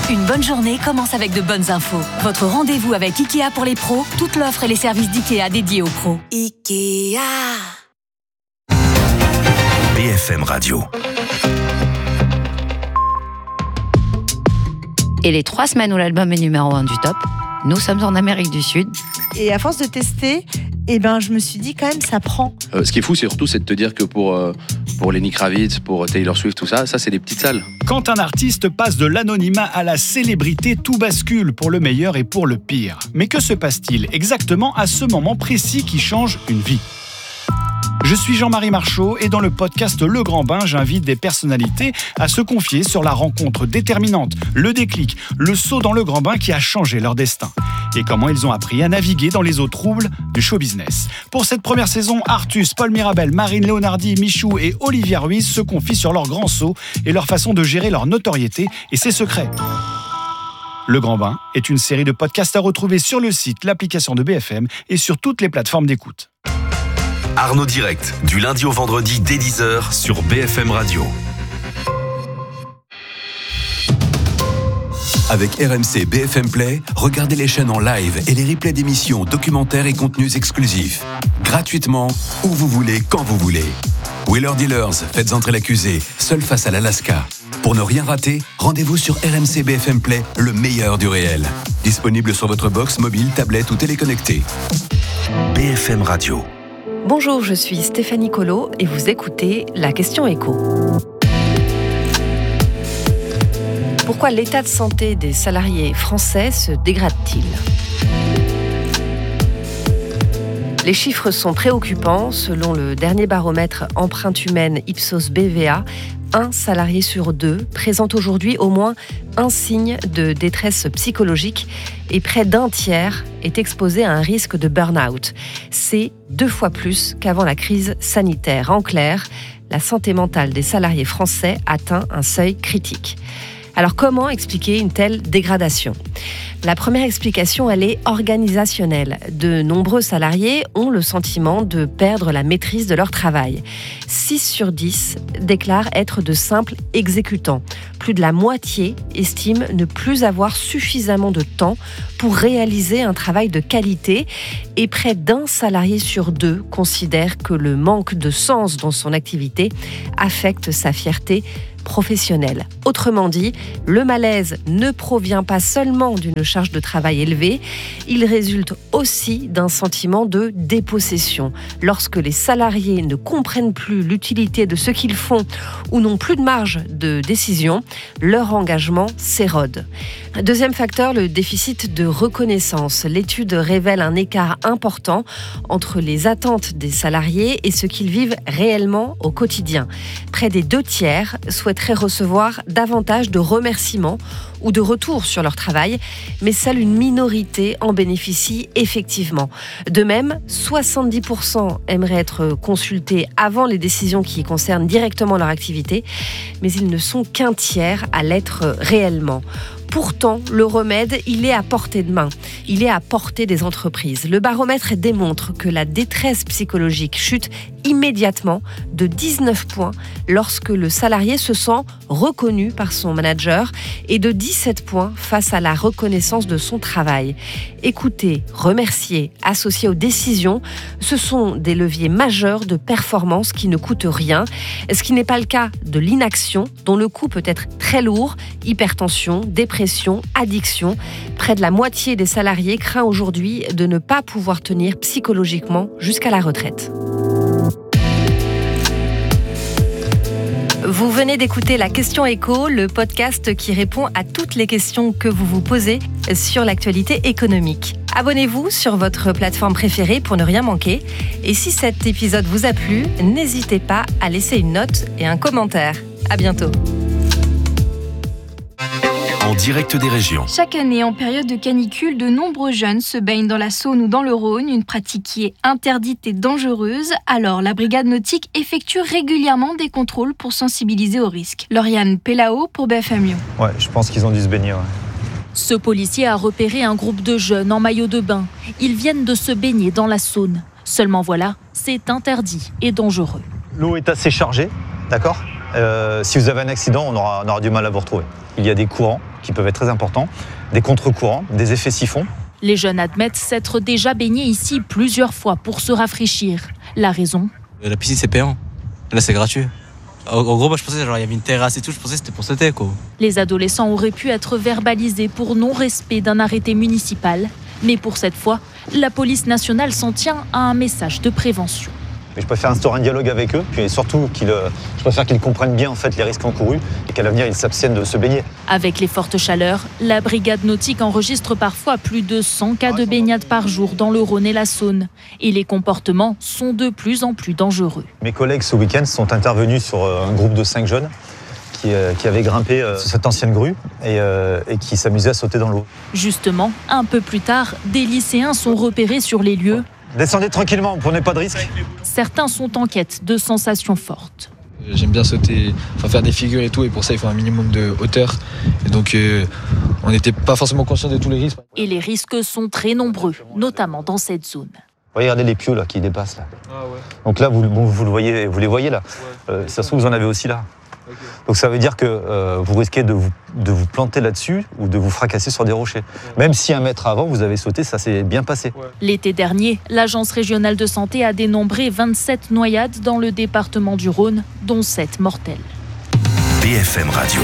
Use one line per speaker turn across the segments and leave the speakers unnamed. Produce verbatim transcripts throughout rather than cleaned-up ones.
Une bonne journée commence avec de bonnes infos. Votre rendez-vous avec Ikea pour les pros, toute l'offre et les services d'Ikea dédiés aux pros.
Ikea.
B F M Radio.
Et les trois semaines où l'album est numéro un du top, nous sommes en Amérique du Sud.
Et à force de tester, eh ben, je me suis dit quand même, ça prend.
Euh, ce qui est fou, c'est surtout c'est de te dire que pour, euh, pour Lenny Kravitz, pour Taylor Swift, tout ça, ça c'est des petites salles.
Quand un artiste passe de l'anonymat à la célébrité, tout bascule pour le meilleur et pour le pire. Mais que se passe-t-il exactement à ce moment précis qui change une vie ? Je suis Jean-Marie Marchaud et dans le podcast Le Grand Bain, j'invite des personnalités à se confier sur la rencontre déterminante, le déclic, le saut dans le grand bain qui a changé leur destin et comment ils ont appris à naviguer dans les eaux troubles du show business. Pour cette première saison, Artus, Paul Mirabel, Marine Leonardi, Michou et Olivia Ruiz se confient sur leur grand saut et leur façon de gérer leur notoriété et ses secrets. Le Grand Bain est une série de podcasts à retrouver sur le site, l'application de B F M et sur toutes les plateformes d'écoute.
Arnaud Direct, du lundi au vendredi dès dix heures sur B F M Radio. Avec R M C B F M Play, regardez les chaînes en live et les replays d'émissions, documentaires et contenus exclusifs. Gratuitement, où vous voulez, quand vous voulez. Wheeler Dealers, faites entrer l'accusé, seul face à l'Alaska. Pour ne rien rater, rendez-vous sur R M C B F M Play, le meilleur du réel. Disponible sur votre box, mobile, tablette ou téléconnecté. B F M Radio.
Bonjour, je suis Stéphanie Collot et vous écoutez La Question Écho. Pourquoi l'état de santé des salariés français se dégrade-t-il ? Les chiffres sont préoccupants. Selon le dernier baromètre Empreinte humaine Ipsos B V A, un salarié sur deux présente aujourd'hui au moins un signe de détresse psychologique et près d'un tiers est exposé à un risque de burn-out. C'est deux fois plus qu'avant la crise sanitaire. En clair, la santé mentale des salariés français atteint un seuil critique. Alors comment expliquer une telle dégradation ? La première explication, elle est organisationnelle. De nombreux salariés ont le sentiment de perdre la maîtrise de leur travail. six sur dix déclarent être de simples exécutants. Plus de la moitié estiment ne plus avoir suffisamment de temps pour réaliser un travail de qualité et près d'un salarié sur deux considère que le manque de sens dans son activité affecte sa fierté professionnelle. Autrement dit, le malaise ne provient pas seulement d'une charge de travail élevée, il résulte aussi d'un sentiment de dépossession. Lorsque les salariés ne comprennent plus l'utilité de ce qu'ils font ou n'ont plus de marge de décision, leur engagement s'érode. Deuxième facteur, le déficit de reconnaissance. L'étude révèle un écart important entre les attentes des salariés et ce qu'ils vivent réellement au quotidien. Près des deux tiers souhaiteraient recevoir davantage de remerciements ou de retours sur leur travail, mais seule une minorité en bénéficie effectivement. De même, soixante-dix pour cent aimeraient être consultés avant les décisions qui concernent directement leur activité, mais ils ne sont qu'un tiers à l'être réellement. Pourtant, le remède, il est à portée de main. Il est à portée des entreprises. Le baromètre démontre que la détresse psychologique chute immédiatement de dix-neuf points lorsque le salarié se sent reconnu par son manager et de dix-sept points face à la reconnaissance de son travail. Écouter, remercier, associer aux décisions, ce sont des leviers majeurs de performance qui ne coûtent rien, ce qui n'est pas le cas de l'inaction, dont le coût peut être très lourd, hypertension, dépression, addiction. Près de la moitié des salariés craint aujourd'hui de ne pas pouvoir tenir psychologiquement jusqu'à la retraite. Vous venez d'écouter La Question Écho, le podcast qui répond à toutes les questions que vous vous posez sur l'actualité économique. Abonnez-vous sur votre plateforme préférée pour ne rien manquer. Et si cet épisode vous a plu, n'hésitez pas à laisser une note et un commentaire. À bientôt.
En direct des régions.
Chaque année, en période de canicule, de nombreux jeunes se baignent dans la Saône ou dans le Rhône, une pratique qui est interdite et dangereuse. Alors, la brigade nautique effectue régulièrement des contrôles pour sensibiliser au risque. Lauriane Pellao pour B F M Lyon.
Ouais, je pense qu'ils ont dû se baigner, ouais.
Ce policier a repéré un groupe de jeunes en maillot de bain. Ils viennent de se baigner dans la Saône. Seulement voilà, c'est interdit et dangereux.
L'eau est assez chargée, d'accord ?
euh, si vous avez un accident, on aura, on aura du mal à vous retrouver. Il y a des courants qui peuvent être très importants, des contre-courants, des effets siphons.
Les jeunes admettent s'être déjà baignés ici plusieurs fois pour se rafraîchir. La raison ?
La piscine, c'est payant. Là, c'est gratuit. En gros, moi, je pensais qu'il y avait une terrasse et tout, je pensais que c'était pour sauter, quoi.
Les adolescents auraient pu être verbalisés pour non-respect d'un arrêté municipal. Mais pour cette fois, la police nationale s'en tient à un message de prévention.
Mais je préfère instaurer un dialogue avec eux, puis surtout, qu'ils, je préfère qu'ils comprennent bien en fait, les risques encourus et qu'à l'avenir, ils s'abstiennent de se baigner.
Avec les fortes chaleurs, la brigade nautique enregistre parfois plus de cent cas de baignade par jour dans le Rhône et la Saône. Et les comportements sont de plus en plus dangereux.
Mes collègues, ce week-end, sont intervenus sur un groupe de cinq jeunes qui, euh, qui avaient grimpé euh, cette ancienne grue et, euh, et qui s'amusaient à sauter dans l'eau.
Justement, un peu plus tard, des lycéens sont repérés sur les lieux.
Descendez tranquillement, vous prenez pas de risque.
Certains sont en quête de sensations fortes.
J'aime bien sauter, enfin faire des figures et tout, et pour ça il faut un minimum de hauteur. Et donc euh, on n'était pas forcément conscient de tous les risques.
Et les risques sont très nombreux, notamment dans cette zone.
Regardez les pieux là qui dépassent là.
Ah ouais.
Donc là vous, bon, vous le voyez, vous les voyez là. Ouais. Euh, ça se trouve vous en avez aussi là. Okay. Donc ça veut dire que euh, vous risquez de vous, de vous planter là-dessus ou de vous fracasser sur des rochers. Ouais. Même si un mètre avant vous avez sauté, ça s'est bien passé. Ouais.
L'été dernier, l'Agence régionale de santé a dénombré vingt-sept noyades dans le département du Rhône, dont sept mortelles.
B F M Radio.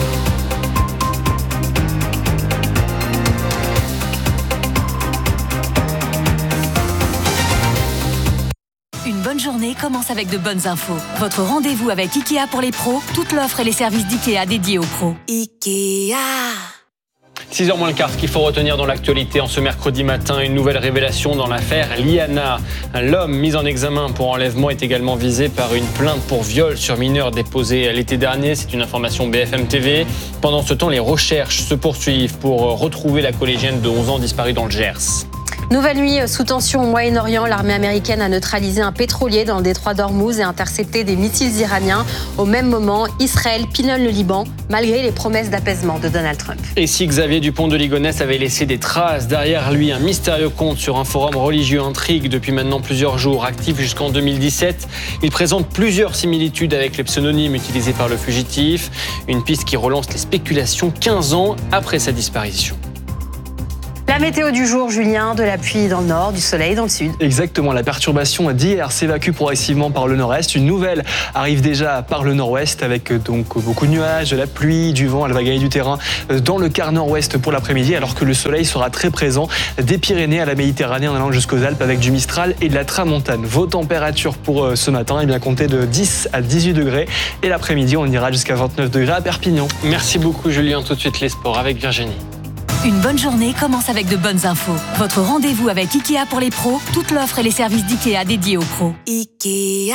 Une bonne journée commence avec de bonnes infos. Votre rendez-vous avec Ikea pour les pros, toute l'offre et les services d'Ikea dédiés aux pros. Ikea.
six heures moins le quart, ce qu'il faut retenir dans l'actualité en ce mercredi matin, une nouvelle révélation dans l'affaire Liana. L'homme mis en examen pour enlèvement est également visé par une plainte pour viol sur mineur déposée l'été dernier. C'est une information B F M T V. Pendant ce temps, les recherches se poursuivent pour retrouver la collégienne de onze ans disparue dans le Gers.
Nouvelle nuit sous tension au Moyen-Orient. L'armée américaine a neutralisé un pétrolier dans le détroit d'Ormuz et intercepté des missiles iraniens. Au même moment, Israël pilonne le Liban, malgré les promesses d'apaisement de Donald Trump.
Et si Xavier Dupont de Ligonnès avait laissé des traces derrière lui, un mystérieux compte sur un forum religieux intrigue depuis maintenant plusieurs jours, actif jusqu'en deux mille dix-sept. Il présente plusieurs similitudes avec les pseudonymes utilisés par le fugitif. Une piste qui relance les spéculations quinze ans après sa disparition.
La météo du jour, Julien, de la pluie dans le nord, du soleil dans le sud.
Exactement, la perturbation d'hier s'évacue progressivement par le nord-est. Une nouvelle arrive déjà par le nord-ouest avec donc beaucoup de nuages, de la pluie, du vent. Elle va gagner du terrain dans le quart nord-ouest pour l'après-midi, alors que le soleil sera très présent des Pyrénées à la Méditerranée en allant jusqu'aux Alpes avec du Mistral et de la Tramontane. Vos températures pour ce matin, eh bien comptez de dix à dix-huit degrés et l'après-midi on ira jusqu'à vingt-neuf degrés à Perpignan.
Merci beaucoup Julien, tout de suite les sports avec Virginie.
Une bonne journée commence avec de bonnes infos. Votre rendez-vous avec Ikea pour les pros, toute l'offre et les services d'Ikea dédiés aux pros. Ikea.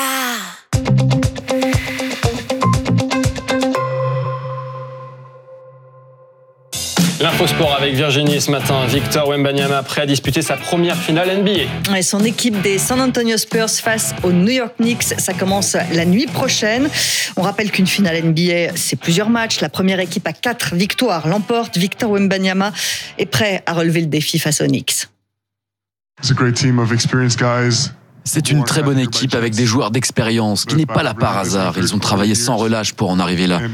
L'info sport avec Virginie ce matin. Victor Wembanyama prêt à disputer sa première finale N B A.
Et son équipe des San Antonio Spurs face aux New York Knicks, ça commence la nuit prochaine. On rappelle qu'une finale N B A, c'est plusieurs matchs. La première équipe à quatre victoires l'emporte. Victor Wembanyama est prêt à relever le défi face aux Knicks.
C'est une très bonne équipe avec des joueurs d'expérience qui n'est pas là par hasard. Ils ont travaillé sans relâche pour en arriver là.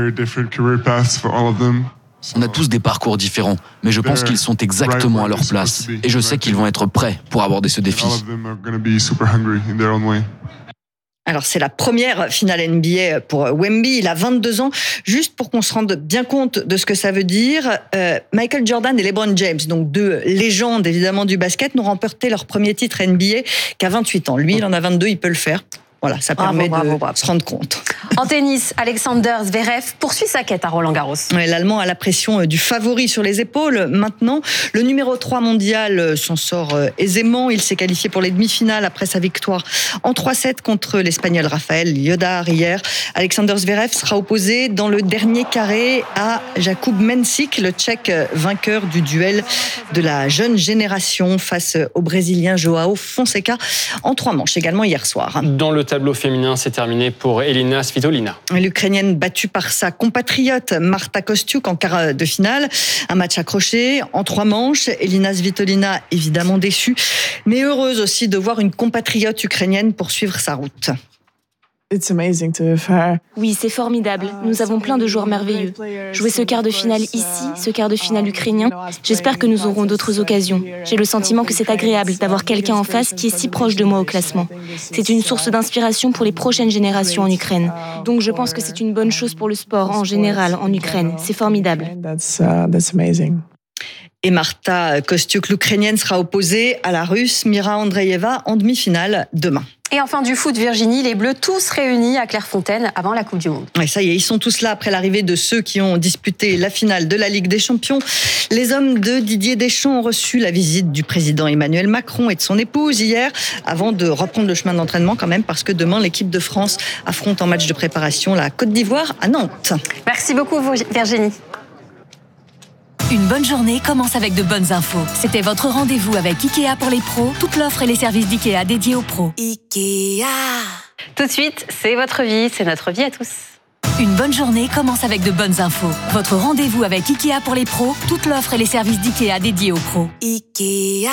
On a tous des parcours différents, mais je pense qu'ils sont exactement à leur place. Et je sais qu'ils vont être prêts pour aborder ce défi.
Alors, c'est la première finale N B A pour Wemby. Il a vingt-deux ans. Juste pour qu'on se rende bien compte de ce que ça veut dire, euh, Michael Jordan et LeBron James, donc deux légendes évidemment du basket, n'ont remporté leur premier titre N B A qu'à vingt-huit ans. Lui, il en a vingt-deux, il peut le faire. Voilà, ça permet bravo, bravo, de bravo. se rendre compte.
En tennis, Alexander Zverev poursuit sa quête à Roland-Garros.
Ouais, L'Allemand a la pression du favori sur les épaules. Maintenant, le numéro trois mondial s'en sort aisément. Il s'est qualifié pour les demi-finales après sa victoire en trois sept contre l'Espagnol Rafael Llodar hier. Alexander Zverev sera opposé dans le dernier carré à Jakub Mensik, le Tchèque vainqueur du duel de la jeune génération face au Brésilien Joao Fonseca en trois manches également hier soir.
Dans le tableau féminin, c'est terminé pour Elina Svitolina.
L'Ukrainienne battue par sa compatriote Marta Kostyuk en quart de finale. Un match accroché en trois manches. Elina Svitolina évidemment déçue, mais heureuse aussi de voir une compatriote ukrainienne poursuivre sa route.
Oui, c'est formidable. Nous avons plein de joueurs merveilleux. Jouer ce quart de finale ici, ce quart de finale ukrainien, j'espère que nous aurons d'autres occasions. J'ai le sentiment que c'est agréable d'avoir quelqu'un en face qui est si proche de moi au classement. C'est une source d'inspiration pour les prochaines générations en Ukraine. Donc je pense que c'est une bonne chose pour le sport en général en Ukraine. C'est formidable.
Et Marta Kostyuk, l'Ukrainienne, sera opposée à la Russe Mira Andreeva en demi-finale demain.
Et enfin du foot, Virginie, les Bleus tous réunis à Clairefontaine avant la Coupe du Monde.
Oui, ça y est, ils sont tous là après l'arrivée de ceux qui ont disputé la finale de la Ligue des Champions. Les hommes de Didier Deschamps ont reçu la visite du président Emmanuel Macron et de son épouse hier, avant de reprendre le chemin d'entraînement quand même, parce que demain, l'équipe de France affronte en match de préparation la Côte d'Ivoire à Nantes.
Merci beaucoup, Virginie.
Une bonne journée commence avec de bonnes infos. C'était votre rendez-vous avec Ikea pour les pros. Toute l'offre et les services d'Ikea dédiés aux pros.
Ikea. Tout de suite, c'est votre vie, c'est notre vie à tous.
Une bonne journée commence avec de bonnes infos. Votre rendez-vous avec Ikea pour les pros. Toute l'offre et les services d'Ikea dédiés aux pros.
Ikea.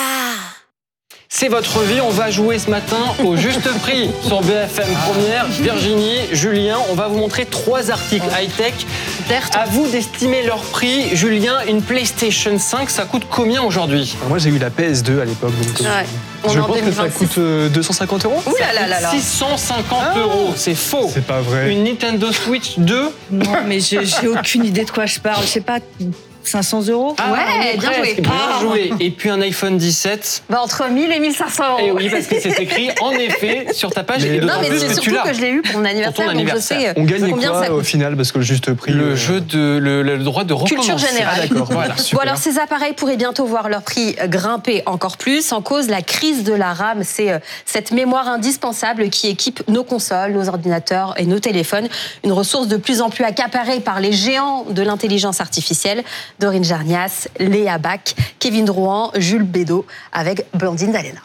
C'est votre vie, on va jouer ce matin au juste prix sur B F M Première. Virginie, Julien, on va vous montrer trois articles high-tech. À vous d'estimer leur prix. Julien, une PlayStation cinq, ça coûte combien aujourd'hui ?
Moi j'ai eu la P S deux à l'époque, donc
ouais.
je pense que ça coûte deux cent cinquante euros.
Ouh là là là là.
six cent cinquante euros, c'est faux.
C'est pas vrai.
Une Nintendo Switch deux.
Non mais j'ai, j'ai aucune idée de quoi je parle, je sais pas... cinq cents euros.
Ah, ouais, bien joué.
Bien
ah.
joué. Et puis un iPhone dix-sept.
Bah, entre mille et mille cinq cents euros.
Et oui, parce que c'est écrit en effet sur ta page.
Mais
et
non, mais
plus,
c'est
que
surtout
tu l'as.
que je l'ai eu pour mon anniversaire.
Pour ton anniversaire.
Donc je sais
On gagne
combien
quoi
ça coûte.
au final, parce que le juste prix.
Le
euh...
jeu de le, le droit de recommencer.
Culture générale.
Ah, d'accord.
Voilà.
Bon, alors ces appareils pourraient bientôt voir leur prix grimper encore plus. En cause, la crise de la RAM, c'est cette mémoire indispensable qui équipe nos consoles, nos ordinateurs et nos téléphones. Une ressource de plus en plus accaparée par les géants de l'intelligence artificielle. Dorine Jarnias, Léa Bach, Kevin Drouan, Jules Bédot avec Blandine Dalena.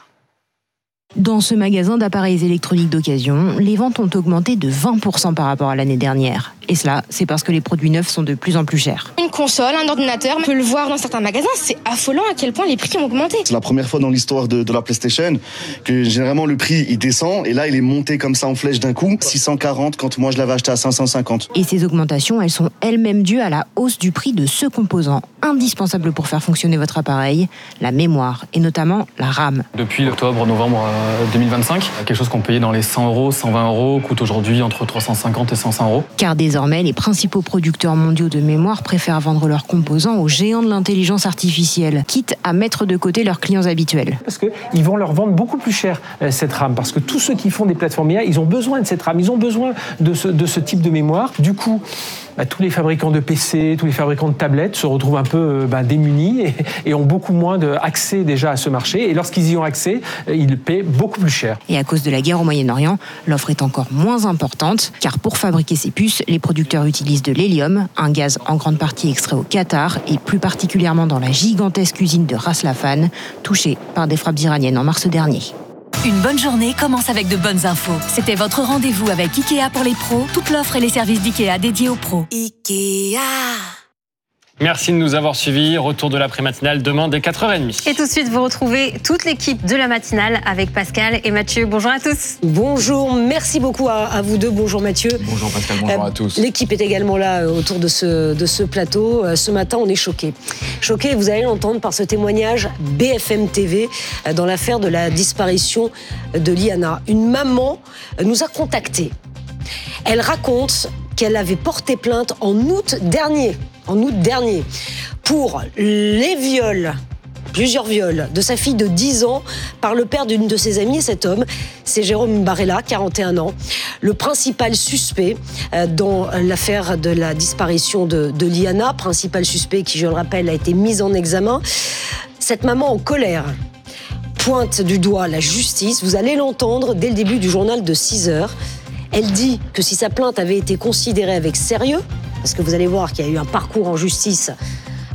Dans ce magasin d'appareils électroniques d'occasion, les ventes ont augmenté de vingt pour cent par rapport à l'année dernière. Et cela, c'est parce que les produits neufs sont de plus en plus chers.
Une console, un ordinateur, on peut le voir dans certains magasins, c'est affolant à quel point les prix ont augmenté.
C'est la première fois dans l'histoire de, de la PlayStation que généralement le prix il descend et là il est monté comme ça en flèche d'un coup, six cent quarante quand moi je l'avais acheté à cinq cent cinquante.
Et ces augmentations, elles sont elles-mêmes dues à la hausse du prix de ce composant indispensable pour faire fonctionner votre appareil, la mémoire et notamment la RAM.
Depuis octobre-novembre deux mille vingt-cinq, quelque chose qu'on payait dans les cent euros, cent vingt euros, coûte aujourd'hui entre trois cent cinquante et cinq cents euros.
Car désormais, les principaux producteurs mondiaux de mémoire préfèrent vendre leurs composants aux géants de l'intelligence artificielle, quitte à mettre de côté leurs clients habituels.
Parce qu'ils vont leur vendre beaucoup plus cher cette RAM, parce que tous ceux qui font des plateformes I A, ils ont besoin de cette RAM, ils ont besoin de ce, de ce type de mémoire. Du coup, bah, tous les fabricants de P C, tous les fabricants de tablettes se retrouvent un peu bah, démunis et, et ont beaucoup moins d'accès déjà à ce marché. Et lorsqu'ils y ont accès, ils paient beaucoup plus cher.
Et à cause de la guerre au Moyen-Orient, l'offre est encore moins importante, car pour fabriquer ces puces, les producteurs utilisent de l'hélium, un gaz en grande partie extrait au Qatar, et plus particulièrement dans la gigantesque usine de Ras Laffan, touchée par des frappes iraniennes en mars dernier.
Une bonne journée commence avec de bonnes infos. C'était votre rendez-vous avec Ikea pour les pros. Toute l'offre et les services d'Ikea dédiés aux pros.
Ikea.
Merci de nous avoir suivis. Retour de l'après-matinale demain dès quatre heures trente.
Et tout de suite, vous retrouvez toute l'équipe de la matinale avec Pascal et Mathieu. Bonjour à tous.
Bonjour, merci beaucoup à, à vous deux. Bonjour Mathieu.
Bonjour Pascal, bonjour
euh,
à tous.
L'équipe est également là euh, autour de ce, de ce plateau. Euh, ce matin, on est choqués. Choqués, vous allez l'entendre par ce témoignage B F M T V euh, dans l'affaire de la disparition de Liana. Une maman euh, nous a contactés. Elle raconte qu'elle avait porté plainte en août dernier. En août dernier, pour les viols, plusieurs viols, de sa fille de dix ans par le père d'une de ses amies. Cet homme, c'est Jérôme Barella, quarante et un ans, le principal suspect dans l'affaire de la disparition de, de Liana, principal suspect qui, je le rappelle, a été mis en examen. Cette maman en colère pointe du doigt la justice. Vous allez l'entendre dès le début du journal de six heures. Elle dit que si sa plainte avait été considérée avec sérieux, parce que vous allez voir qu'il y a eu un parcours en justice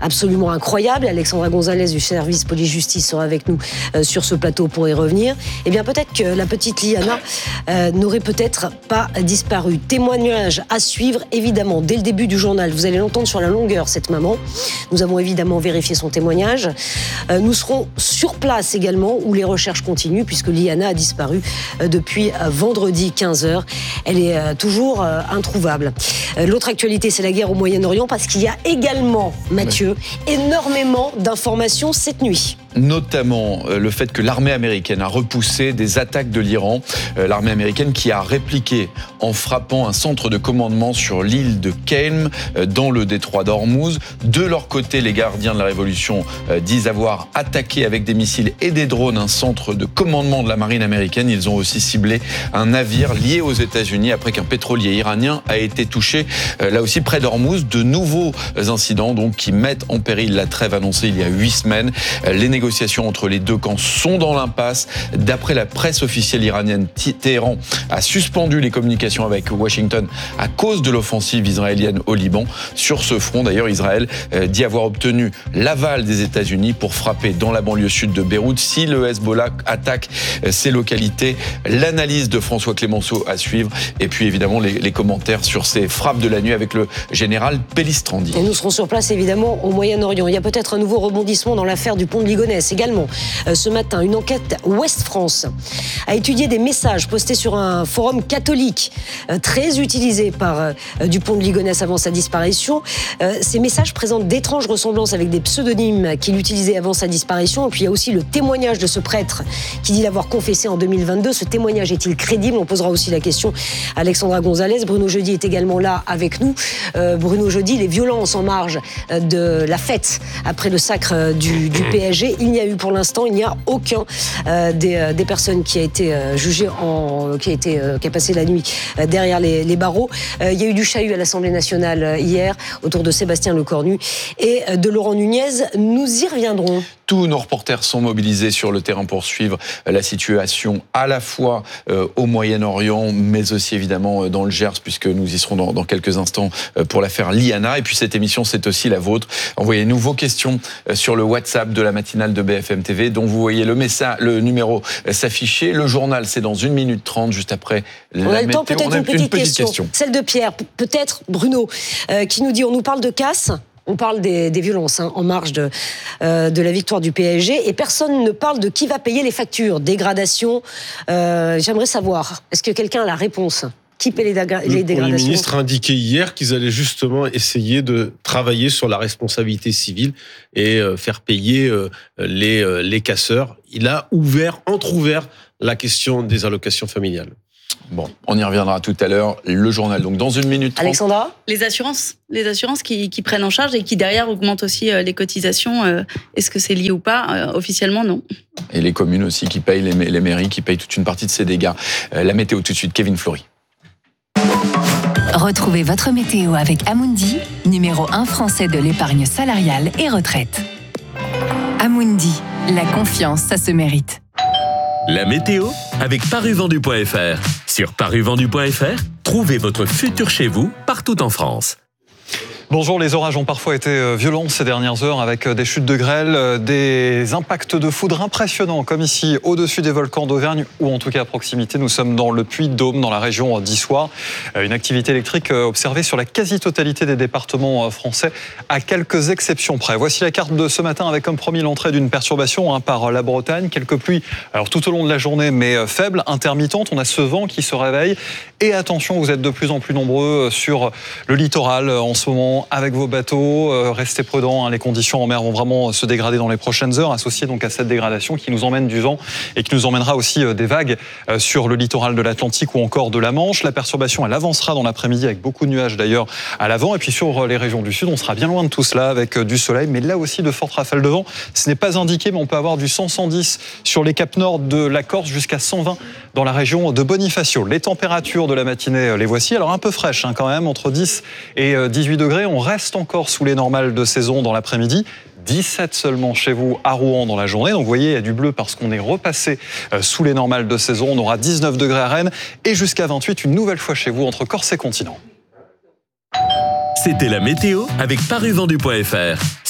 absolument incroyable. Alexandra Gonzalez du service police-justice sera avec nous euh, sur ce plateau pour y revenir. Eh bien, peut-être que la petite Liana euh, n'aurait peut-être pas disparu. Témoignage à suivre, évidemment, dès le début du journal. Vous allez l'entendre sur la longueur, cette maman. Nous avons évidemment vérifié son témoignage. Euh, nous serons sur place également, où les recherches continuent, puisque Liana a disparu euh, depuis euh, vendredi quinze heures. Elle est euh, toujours euh, introuvable. Euh, l'autre actualité, c'est la guerre au Moyen-Orient, parce qu'il y a également, Mathieu, ouais. énormément d'informations cette nuit.
Notamment euh, le fait que l'armée américaine a repoussé des attaques de l'Iran. Euh, l'armée américaine qui a répliqué en frappant un centre de commandement sur l'île de Kelm, euh, dans le détroit d'Ormuz. De leur côté, les gardiens de la Révolution euh, disent avoir attaqué avec des missiles et des drones un centre de commandement de la marine américaine. Ils ont aussi ciblé un navire lié aux États-Unis après qu'un pétrolier iranien a été touché, euh, là aussi près d'Ormuz. De nouveaux incidents donc qui mettent en péril la trêve annoncée il y a huit semaines. Euh, les négociations entre les deux camps sont dans l'impasse. D'après la presse officielle iranienne, Téhéran a suspendu les communications avec Washington à cause de l'offensive israélienne au Liban. Sur ce front, d'ailleurs, Israël dit avoir obtenu l'aval des États-Unis pour frapper dans la banlieue sud de Beyrouth si le Hezbollah attaque ces localités. L'analyse de François Clémenceau à suivre et puis évidemment les, les commentaires sur ces frappes de la nuit avec le général Pellistrandi.
Et nous serons sur place évidemment au Moyen-Orient. Il y a peut-être un nouveau rebondissement dans l'affaire du pont de Ligonnès. Également, euh, ce matin, une enquête Ouest France a étudié des messages postés sur un forum catholique euh, très utilisé par euh, Dupont de Ligonnès avant sa disparition. Euh, ces messages présentent d'étranges ressemblances avec des pseudonymes qu'il utilisait avant sa disparition. Et puis il y a aussi le témoignage de ce prêtre qui dit l'avoir confessé en deux mille vingt-deux. Ce témoignage est-il crédible? On posera aussi la question à Alexandra Gonzalez. Bruno Jeudi est également là avec nous. Euh, Bruno Jeudi, les violences en marge de la fête après le sacre du, du P S G. Il n'y a eu pour l'instant, il n'y a aucun euh, des, euh, des personnes qui a été euh, jugé en, qui a été, euh, qui a passé la nuit euh, derrière les, les barreaux. Euh, il y a eu du chahut à l'Assemblée nationale euh, hier autour de Sébastien Lecornu et euh, de Laurent Nunez. Nous y reviendrons.
Tous nos reporters sont mobilisés sur le terrain pour suivre la situation à la fois euh, au Moyen-Orient, mais aussi évidemment dans le Gers, puisque nous y serons dans, dans quelques instants euh, pour l'affaire Liana. Et puis cette émission, c'est aussi la vôtre. Envoyez-nous vos questions euh, sur le WhatsApp de la matinale de B F M T V, dont vous voyez le, message, le numéro euh, s'afficher. Le journal, c'est dans une minute trente, juste après la
on a le
météo.
temps, peut-être
on a
une petite,
une petite
question.
question.
Celle de Pierre, peut-être Bruno, euh, qui nous dit, on nous parle de casse. On parle des, des violences hein, en marge de, euh, de la victoire du P S G et personne ne parle de qui va payer les factures. Dégradation, euh, j'aimerais savoir, est-ce que quelqu'un a la réponse ? Qui paie les, dégra- les dégradations ?
Le Premier ministre a indiqué hier qu'ils allaient justement essayer de travailler sur la responsabilité civile et euh, faire payer euh, les, euh, les casseurs. Il a ouvert, entrouvert la question des allocations familiales.
Bon, on y reviendra tout à l'heure. Le journal, donc dans une minute trente.
Alexandra ?
Les assurances, les assurances qui, qui prennent en charge et qui derrière augmentent aussi les cotisations. Euh, est-ce que c'est lié ou pas ? euh, Officiellement, non.
Et les communes aussi qui payent, les, les mairies qui payent toute une partie de ces dégâts. Euh, la météo tout de suite, Kevin Fleury.
Retrouvez votre météo avec Amundi, numéro un français de l'épargne salariale et retraite. Amundi, la confiance, ça se mérite.
La météo avec paruvendu point f r. Sur paruvendu point f r, trouvez votre futur chez vous partout en France.
Bonjour, les orages ont parfois été violents ces dernières heures avec des chutes de grêle, des impacts de foudre impressionnants comme ici au-dessus des volcans d'Auvergne ou en tout cas à proximité. Nous sommes dans le Puy-de-Dôme, dans la région d'Issoire. Une activité électrique observée sur la quasi-totalité des départements français à quelques exceptions près. Voici la carte de ce matin avec comme premier l'entrée d'une perturbation hein, par la Bretagne. Quelques pluies alors tout au long de la journée mais faibles, intermittentes. On a ce vent qui se réveille et attention, vous êtes de plus en plus nombreux sur le littoral en ce moment avec vos bateaux, euh, restez prudents, hein, les conditions en mer vont vraiment se dégrader dans les prochaines heures, associées donc à cette dégradation qui nous emmène du vent et qui nous emmènera aussi euh, des vagues euh, sur le littoral de l'Atlantique ou encore de la Manche. La perturbation, elle avancera dans l'après-midi avec beaucoup de nuages d'ailleurs à l'avant et puis sur les régions du sud, on sera bien loin de tout cela avec euh, du soleil, mais là aussi de fortes rafales de vent. Ce n'est pas indiqué, mais on peut avoir du cent à cent dix sur les caps nord de la Corse jusqu'à cent vingt dans la région de Bonifacio. Les températures de la matinée, les voici, alors un peu fraîches hein, quand même, entre dix et dix-huit degrés. On reste encore sous les normales de saison dans l'après-midi. dix-sept seulement chez vous à Rouen dans la journée. Donc vous voyez, il y a du bleu parce qu'on est repassé sous les normales de saison. On aura dix-neuf degrés à Rennes et jusqu'à vingt-huit une nouvelle fois chez vous entre Corse et continent.
C'était la météo avec paruvendu point f r.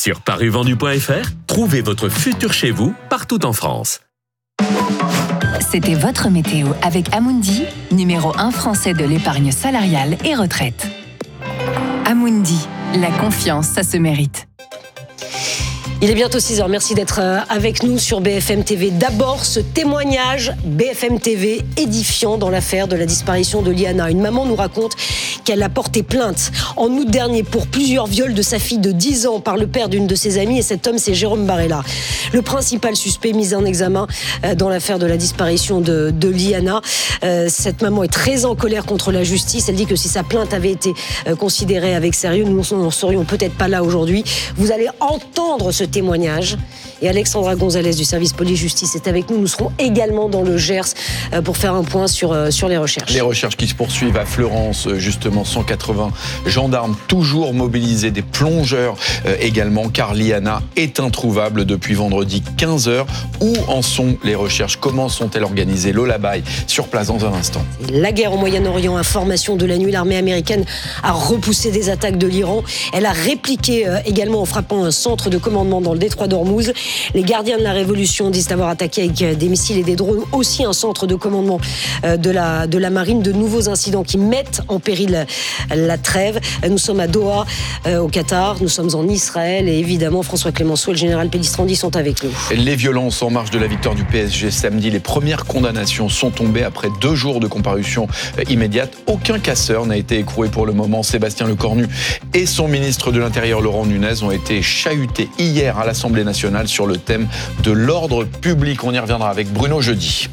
Sur parivendu point f r, trouvez votre futur chez vous partout en France.
C'était votre météo avec Amundi, numéro un français de l'épargne salariale et retraite. Amundi, la confiance, ça se mérite.
Il est bientôt six heures. Merci d'être avec nous sur B F M T V. D'abord, ce témoignage B F M T V édifiant dans l'affaire de la disparition de Liana. Une maman nous raconte qu'elle a porté plainte en août dernier pour plusieurs viols de sa fille de dix ans par le père d'une de ses amies. Et cet homme, c'est Jérôme Barella, le principal suspect mis en examen dans l'affaire de la disparition de, de Liana. Cette maman est très en colère contre la justice. Elle dit que si sa plainte avait été considérée avec sérieux, nous n'en serions peut-être pas là aujourd'hui. Vous allez entendre ce témoignage. Et Alexandra Gonzalez du service police-justice est avec nous. Nous serons également dans le Gers pour faire un point sur, sur les recherches.
Les recherches qui se poursuivent à Fleurance, justement cent quatre-vingts gendarmes toujours mobilisés, des plongeurs également, car Liana est introuvable depuis vendredi quinze heures. Où en sont les recherches? Comment sont-elles organisées? Lola Bay sur place dans un instant.
La guerre au Moyen-Orient, information de la nuit, l'armée américaine a repoussé des attaques de l'Iran. Elle a répliqué également en frappant un centre de commandement dans le détroit d'Ormuz. Les gardiens de la Révolution disent avoir attaqué avec des missiles et des drones aussi un centre de commandement de la, de la marine. De nouveaux incidents qui mettent en péril la trêve. Nous sommes à Doha, au Qatar. Nous sommes en Israël. Et évidemment, François Clémenceau et le général Pellistrandi sont avec nous.
Les violences en marge de la victoire du P S G samedi. Les premières condamnations sont tombées après deux jours de comparution immédiate. Aucun casseur n'a été écroué pour le moment. Sébastien Lecornu et son ministre de l'Intérieur, Laurent Nunez, ont été chahutés hier à l'Assemblée nationale sur le thème de l'ordre public. On y reviendra avec Bruno jeudi.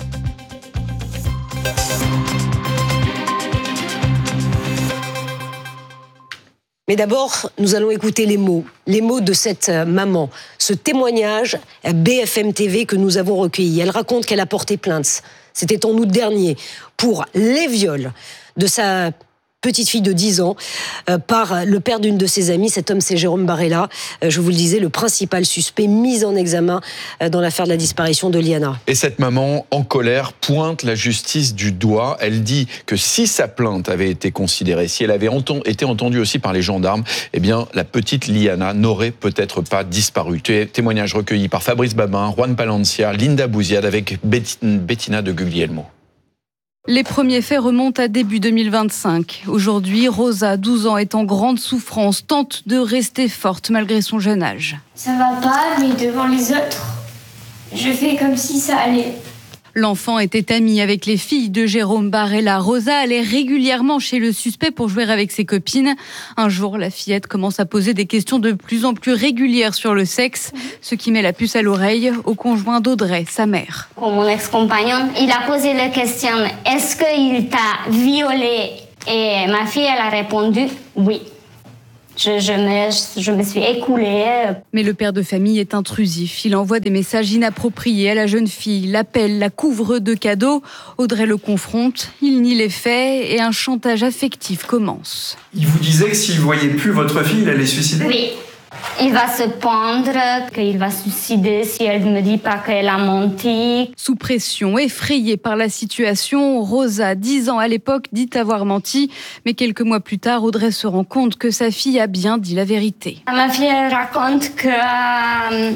Mais d'abord, nous allons écouter les mots, les mots de cette maman. Ce témoignage B F M T V que nous avons recueilli. Elle raconte qu'elle a porté plainte. C'était en août dernier pour les viols de sa petite fille de dix ans euh, par le père d'une de ses amies. Cet homme, c'est Jérôme Barella. Euh, je vous le disais, le principal suspect mis en examen euh, dans l'affaire de la disparition de Liana.
Et cette maman, en colère, pointe la justice du doigt. Elle dit que si sa plainte avait été considérée, si elle avait ent- été entendue aussi par les gendarmes, eh bien, la petite Liana n'aurait peut-être pas disparu. Témoignage recueilli par Fabrice Babin, Juan Palencia, Linda Bouziade avec Bettina de Guglielmo.
Les premiers faits remontent à début deux mille vingt-cinq. Aujourd'hui, Rosa, douze ans, est en grande souffrance, tente de rester forte malgré son jeune âge.
Ça va pas, mais devant les autres, je fais comme si ça allait.
L'enfant était ami avec les filles de Jérôme Barella. Rosa allait régulièrement chez le suspect pour jouer avec ses copines. Un jour, la fillette commence à poser des questions de plus en plus régulières sur le sexe, ce qui met la puce à l'oreille au conjoint d'Audrey, sa mère.
Mon ex-compagnon, il a posé la question « Est-ce qu'il t'a violée ?» Et ma fille, elle a répondu « Oui ». Je, je, me, je me suis écoulée.
Mais le père de famille est intrusif. Il envoie des messages inappropriés à la jeune fille, l'appelle, la couvre de cadeaux. Audrey le confronte, il nie les faits et un chantage affectif commence.
Il vous disait que s'il ne voyait plus votre fille, il allait se suicider ?
Oui. Il va se pendre, qu'il va se suicider si elle ne me dit pas qu'elle a menti.
Sous pression, effrayée par la situation, Rosa, dix ans à l'époque, dit avoir menti. Mais quelques mois plus tard, Audrey se rend compte que sa fille a bien dit la vérité.
Ma fille elle raconte que euh,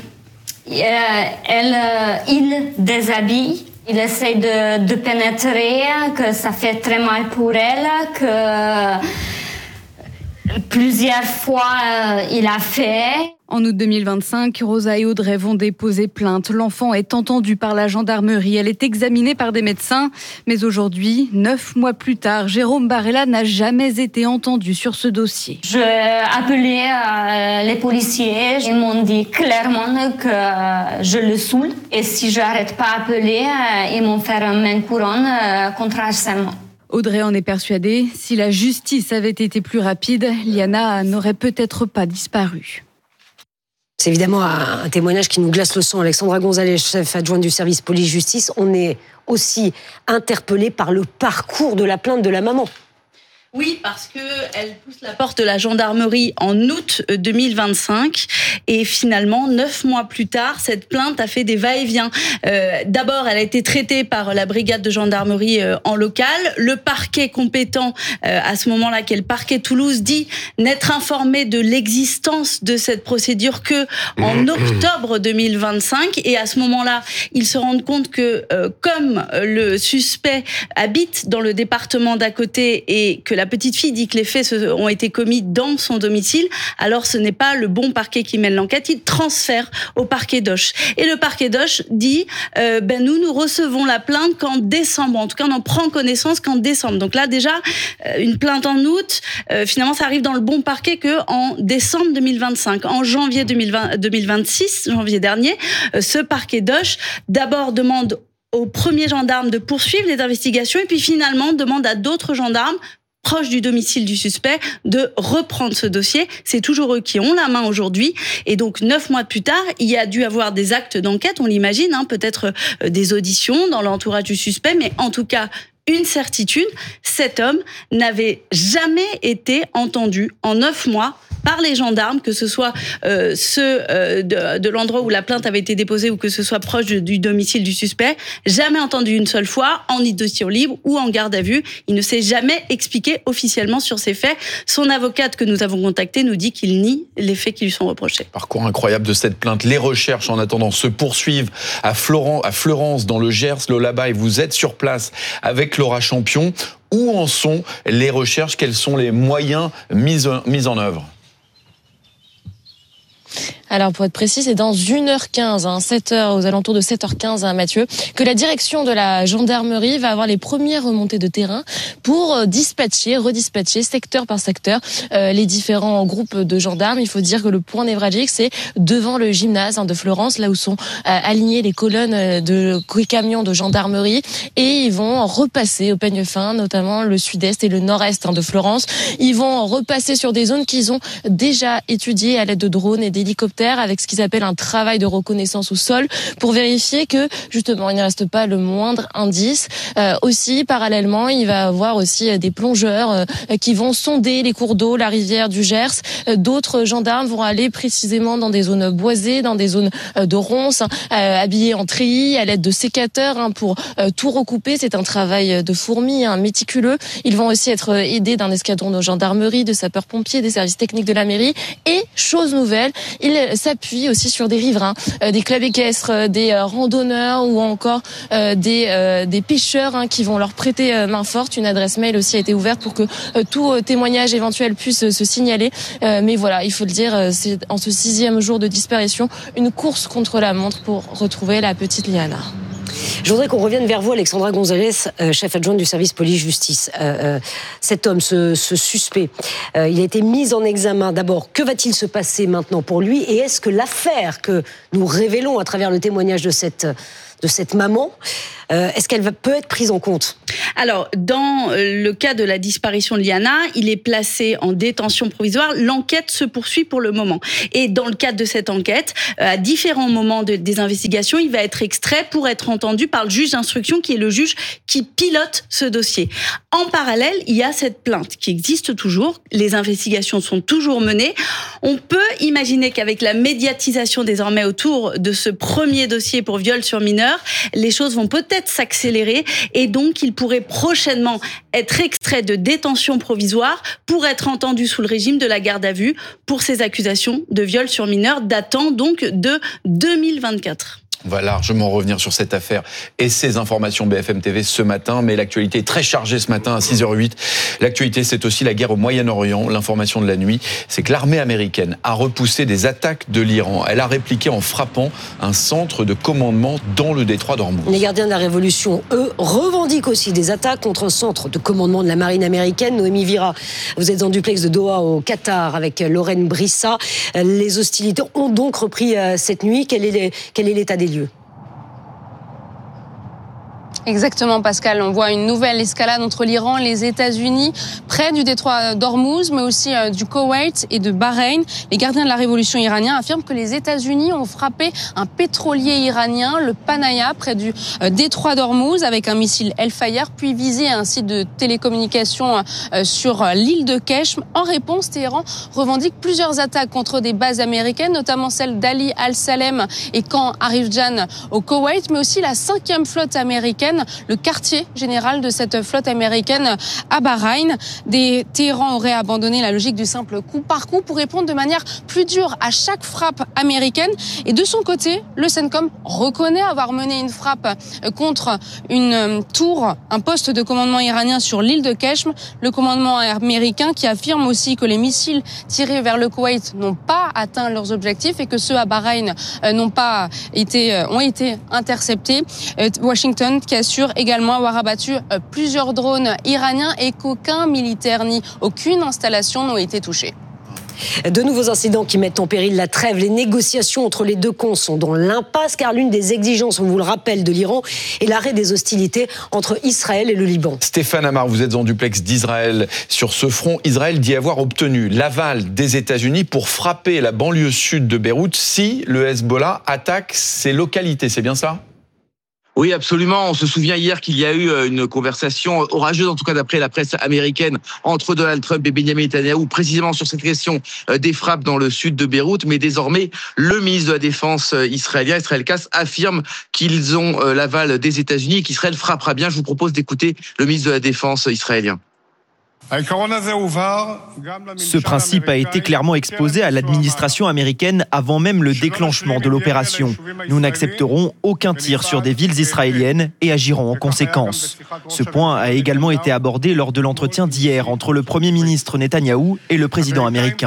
elle, euh, il déshabille. Il essaie de, de pénétrer, que ça fait très mal pour elle, que plusieurs fois euh, il a fait.
En août deux mille vingt-cinq, Rosa et Audrey vont déposer plainte. L'enfant est entendu par la gendarmerie. Elle est examinée par des médecins. Mais aujourd'hui, neuf mois plus tard, Jérôme Barella n'a jamais été entendu sur ce dossier.
J'ai appelé euh, les policiers. Ils m'ont dit clairement que euh, je le saoule. Et si je n'arrête pas d'appeler, euh, ils m'ont fait un main couronne euh, contre harcèlement.
Audrey en est persuadée, si la justice avait été plus rapide, Liana n'aurait peut-être pas disparu.
C'est évidemment un témoignage qui nous glace le sang. Alexandra Gonzalez, chef adjointe du service police-justice, on est aussi interpellé par le parcours de la plainte de la maman.
Oui, parce que elle pousse la porte de la gendarmerie en août deux mille vingt-cinq et finalement, neuf mois plus tard, cette plainte a fait des va-et-vient. Euh, d'abord, elle a été traitée par la brigade de gendarmerie euh, en local. Le parquet compétent euh, à ce moment-là, qui est le parquet Toulouse, dit n'être informé de l'existence de cette procédure que en octobre deux mille vingt-cinq. Et à ce moment-là, ils se rendent compte que euh, comme le suspect habite dans le département d'à côté et que la La petite fille dit que les faits ont été commis dans son domicile, alors ce n'est pas le bon parquet qui mène l'enquête, il transfère au parquet d'Auch. Et le parquet d'Auch dit, euh, ben nous, nous recevons la plainte qu'en décembre, en tout cas on en prend connaissance qu'en décembre. Donc là déjà, euh, une plainte en août, euh, finalement ça arrive dans le bon parquet qu'en décembre deux mille vingt-cinq. En janvier deux mille vingt, deux mille vingt-six, janvier dernier, euh, ce parquet d'Auch d'abord demande aux premiers gendarmes de poursuivre les investigations et puis finalement demande à d'autres gendarmes proche du domicile du suspect, de reprendre ce dossier. C'est toujours eux qui ont la main aujourd'hui. Et donc, neuf mois plus tard, il y a dû avoir des actes d'enquête, on l'imagine, hein, peut-être euh, des auditions dans l'entourage du suspect, mais en tout cas, une certitude, cet homme n'avait jamais été entendu en neuf mois par les gendarmes, que ce soit euh, ceux euh, de, de l'endroit où la plainte avait été déposée ou que ce soit proche du, du domicile du suspect, jamais entendu une seule fois, en audition libre ou en garde à vue. Il ne s'est jamais expliqué officiellement sur ces faits. Son avocate que nous avons contactée nous dit qu'il nie les faits qui lui sont reprochés.
Parcours incroyable de cette plainte. Les recherches en attendant se poursuivent à, Florent, à Fleurance dans le Gers, Lola Bay. Vous êtes sur place avec Laura Champion. Où en sont les recherches? Quels sont les moyens mis en, mis en œuvre?
Alors pour être précis, c'est dans une heure quinze, hein, sept heures, aux alentours de sept heures quinze, hein, Mathieu, que la direction de la gendarmerie va avoir les premières remontées de terrain pour dispatcher, redispatcher secteur par secteur euh, les différents groupes de gendarmes. Il faut dire que le point névralgique, c'est devant le gymnase hein, de Fleurance, là où sont euh, alignées les colonnes de camions de gendarmerie, et ils vont repasser au peigne fin, notamment le sud-est et le nord-est hein, de Fleurance. Ils vont repasser sur des zones qu'ils ont déjà étudiées à l'aide de drones et d'hélicoptères, avec ce qu'ils appellent un travail de reconnaissance au sol pour vérifier que justement il ne reste pas le moindre indice. Euh, aussi parallèlement, il va y avoir aussi des plongeurs euh, qui vont sonder les cours d'eau, la rivière du Gers. Euh, d'autres gendarmes vont aller précisément dans des zones boisées, dans des zones euh, de ronces, hein, euh, habillés en treillis à l'aide de sécateurs hein, pour euh, tout recouper. C'est un travail de fourmi, hein, méticuleux. Ils vont aussi être aidés d'un escadron de gendarmerie, de sapeurs-pompiers, des services techniques de la mairie. Et chose nouvelle, ils s'appuie aussi sur des riverains, euh, des clubs équestres, euh, des euh, randonneurs ou encore euh, des, euh, des pêcheurs hein, qui vont leur prêter euh, main forte. Une adresse mail aussi a été ouverte pour que euh, tout euh, témoignage éventuel puisse euh, se signaler. Euh, mais voilà, il faut le dire, euh, c'est en ce sixième jour de disparition, une course contre la montre pour retrouver la petite Liana.
Je voudrais qu'on revienne vers vous, Alexandra Gonzalez, euh, chef adjointe du service police-justice. Euh, euh, cet homme, ce, ce suspect, euh, il a été mis en examen. D'abord, que va-t-il se passer maintenant pour lui? Et est-ce que l'affaire que nous révélons à travers le témoignage de cette, de cette maman, euh, est-ce qu'elle va, peut être prise en compte?
Alors, dans le cas de la disparition de Liana, il est placé en détention provisoire. L'enquête se poursuit pour le moment. Et dans le cadre de cette enquête, à différents moments de, des investigations, il va être extrait pour être entendu par le juge d'instruction, qui est le juge qui pilote ce dossier. En parallèle, il y a cette plainte qui existe toujours. Les investigations sont toujours menées. On peut imaginer qu'avec la médiatisation désormais autour de ce premier dossier pour viol sur mineur, les choses vont peut-être s'accélérer et donc il pourrait prochainement être extrait de détention provisoire pour être entendu sous le régime de la garde à vue pour ces accusations de viol sur mineur datant donc de deux mille vingt-quatre.
On va largement revenir sur cette affaire et ces informations B F M T V ce matin, mais l'actualité est très chargée ce matin à six heures huit. L'actualité, c'est aussi la guerre au Moyen-Orient. L'information de la nuit, c'est que l'armée américaine a repoussé des attaques de l'Iran. Elle a répliqué en frappant un centre de commandement dans le détroit d'Ormuz.
Les gardiens de la révolution, eux, revendiquent aussi des attaques contre un centre de commandement de la marine américaine. Noémie Vira, vous êtes en duplex de Doha au Qatar avec Lorraine Brissa. Les hostilités ont donc repris cette nuit. Quel est, les, quel est l'état des lieux ?
Exactement, Pascal. On voit une nouvelle escalade entre l'Iran et les États-Unis, près du détroit d'Ormuz, mais aussi du Koweït et de Bahreïn. Les gardiens de la révolution iranienne affirment que les États-Unis ont frappé un pétrolier iranien, le Panaya, près du détroit d'Ormuz, avec un missile Hellfire, puis visé un site de télécommunication sur l'île de Keshm. En réponse, Téhéran revendique plusieurs attaques contre des bases américaines, notamment celle d'Ali al-Salem et Camp Arif-Jan au Koweït, mais aussi la cinquième flotte américaine, le quartier général de cette flotte américaine à Bahreïn. Des Téhéran aurait abandonné la logique du simple coup par coup pour répondre de manière plus dure à chaque frappe américaine. Et de son côté, le CENTCOM reconnaît avoir mené une frappe contre une tour, un poste de commandement iranien sur l'île de Keshm. Le commandement américain qui affirme aussi que les missiles tirés vers le Koweït n'ont pas atteint leurs objectifs et que ceux à Bahreïn n'ont pas été, ont été interceptés. Washington qui assure également avoir abattu plusieurs drones iraniens et qu'aucun militaire ni aucune installation n'ont été touchés.
De nouveaux incidents qui mettent en péril la trêve. Les négociations entre les deux camps sont dans l'impasse car l'une des exigences, on vous le rappelle, de l'Iran est l'arrêt des hostilités entre Israël et le Liban.
Stéphane Amar, vous êtes en duplex d'Israël. Sur ce front, Israël dit avoir obtenu l'aval des États-Unis pour frapper la banlieue sud de Beyrouth si le Hezbollah attaque ces localités. C'est bien ça ?
Oui, absolument. On se souvient hier qu'il y a eu une conversation orageuse, en tout cas d'après la presse américaine, entre Donald Trump et Benjamin Netanyahou, précisément sur cette question des frappes dans le sud de Beyrouth. Mais désormais, le ministre de la Défense israélien, Israël Katz, affirme qu'ils ont l'aval des États-Unis et qu'Israël frappera bien. Je vous propose d'écouter le ministre de la Défense israélien.
Ce principe a été clairement exposé à l'administration américaine avant même le déclenchement de l'opération. Nous n'accepterons aucun tir sur des villes israéliennes et agirons en conséquence. Ce point a également été abordé lors de l'entretien d'hier entre le Premier ministre Netanyahou et le président américain.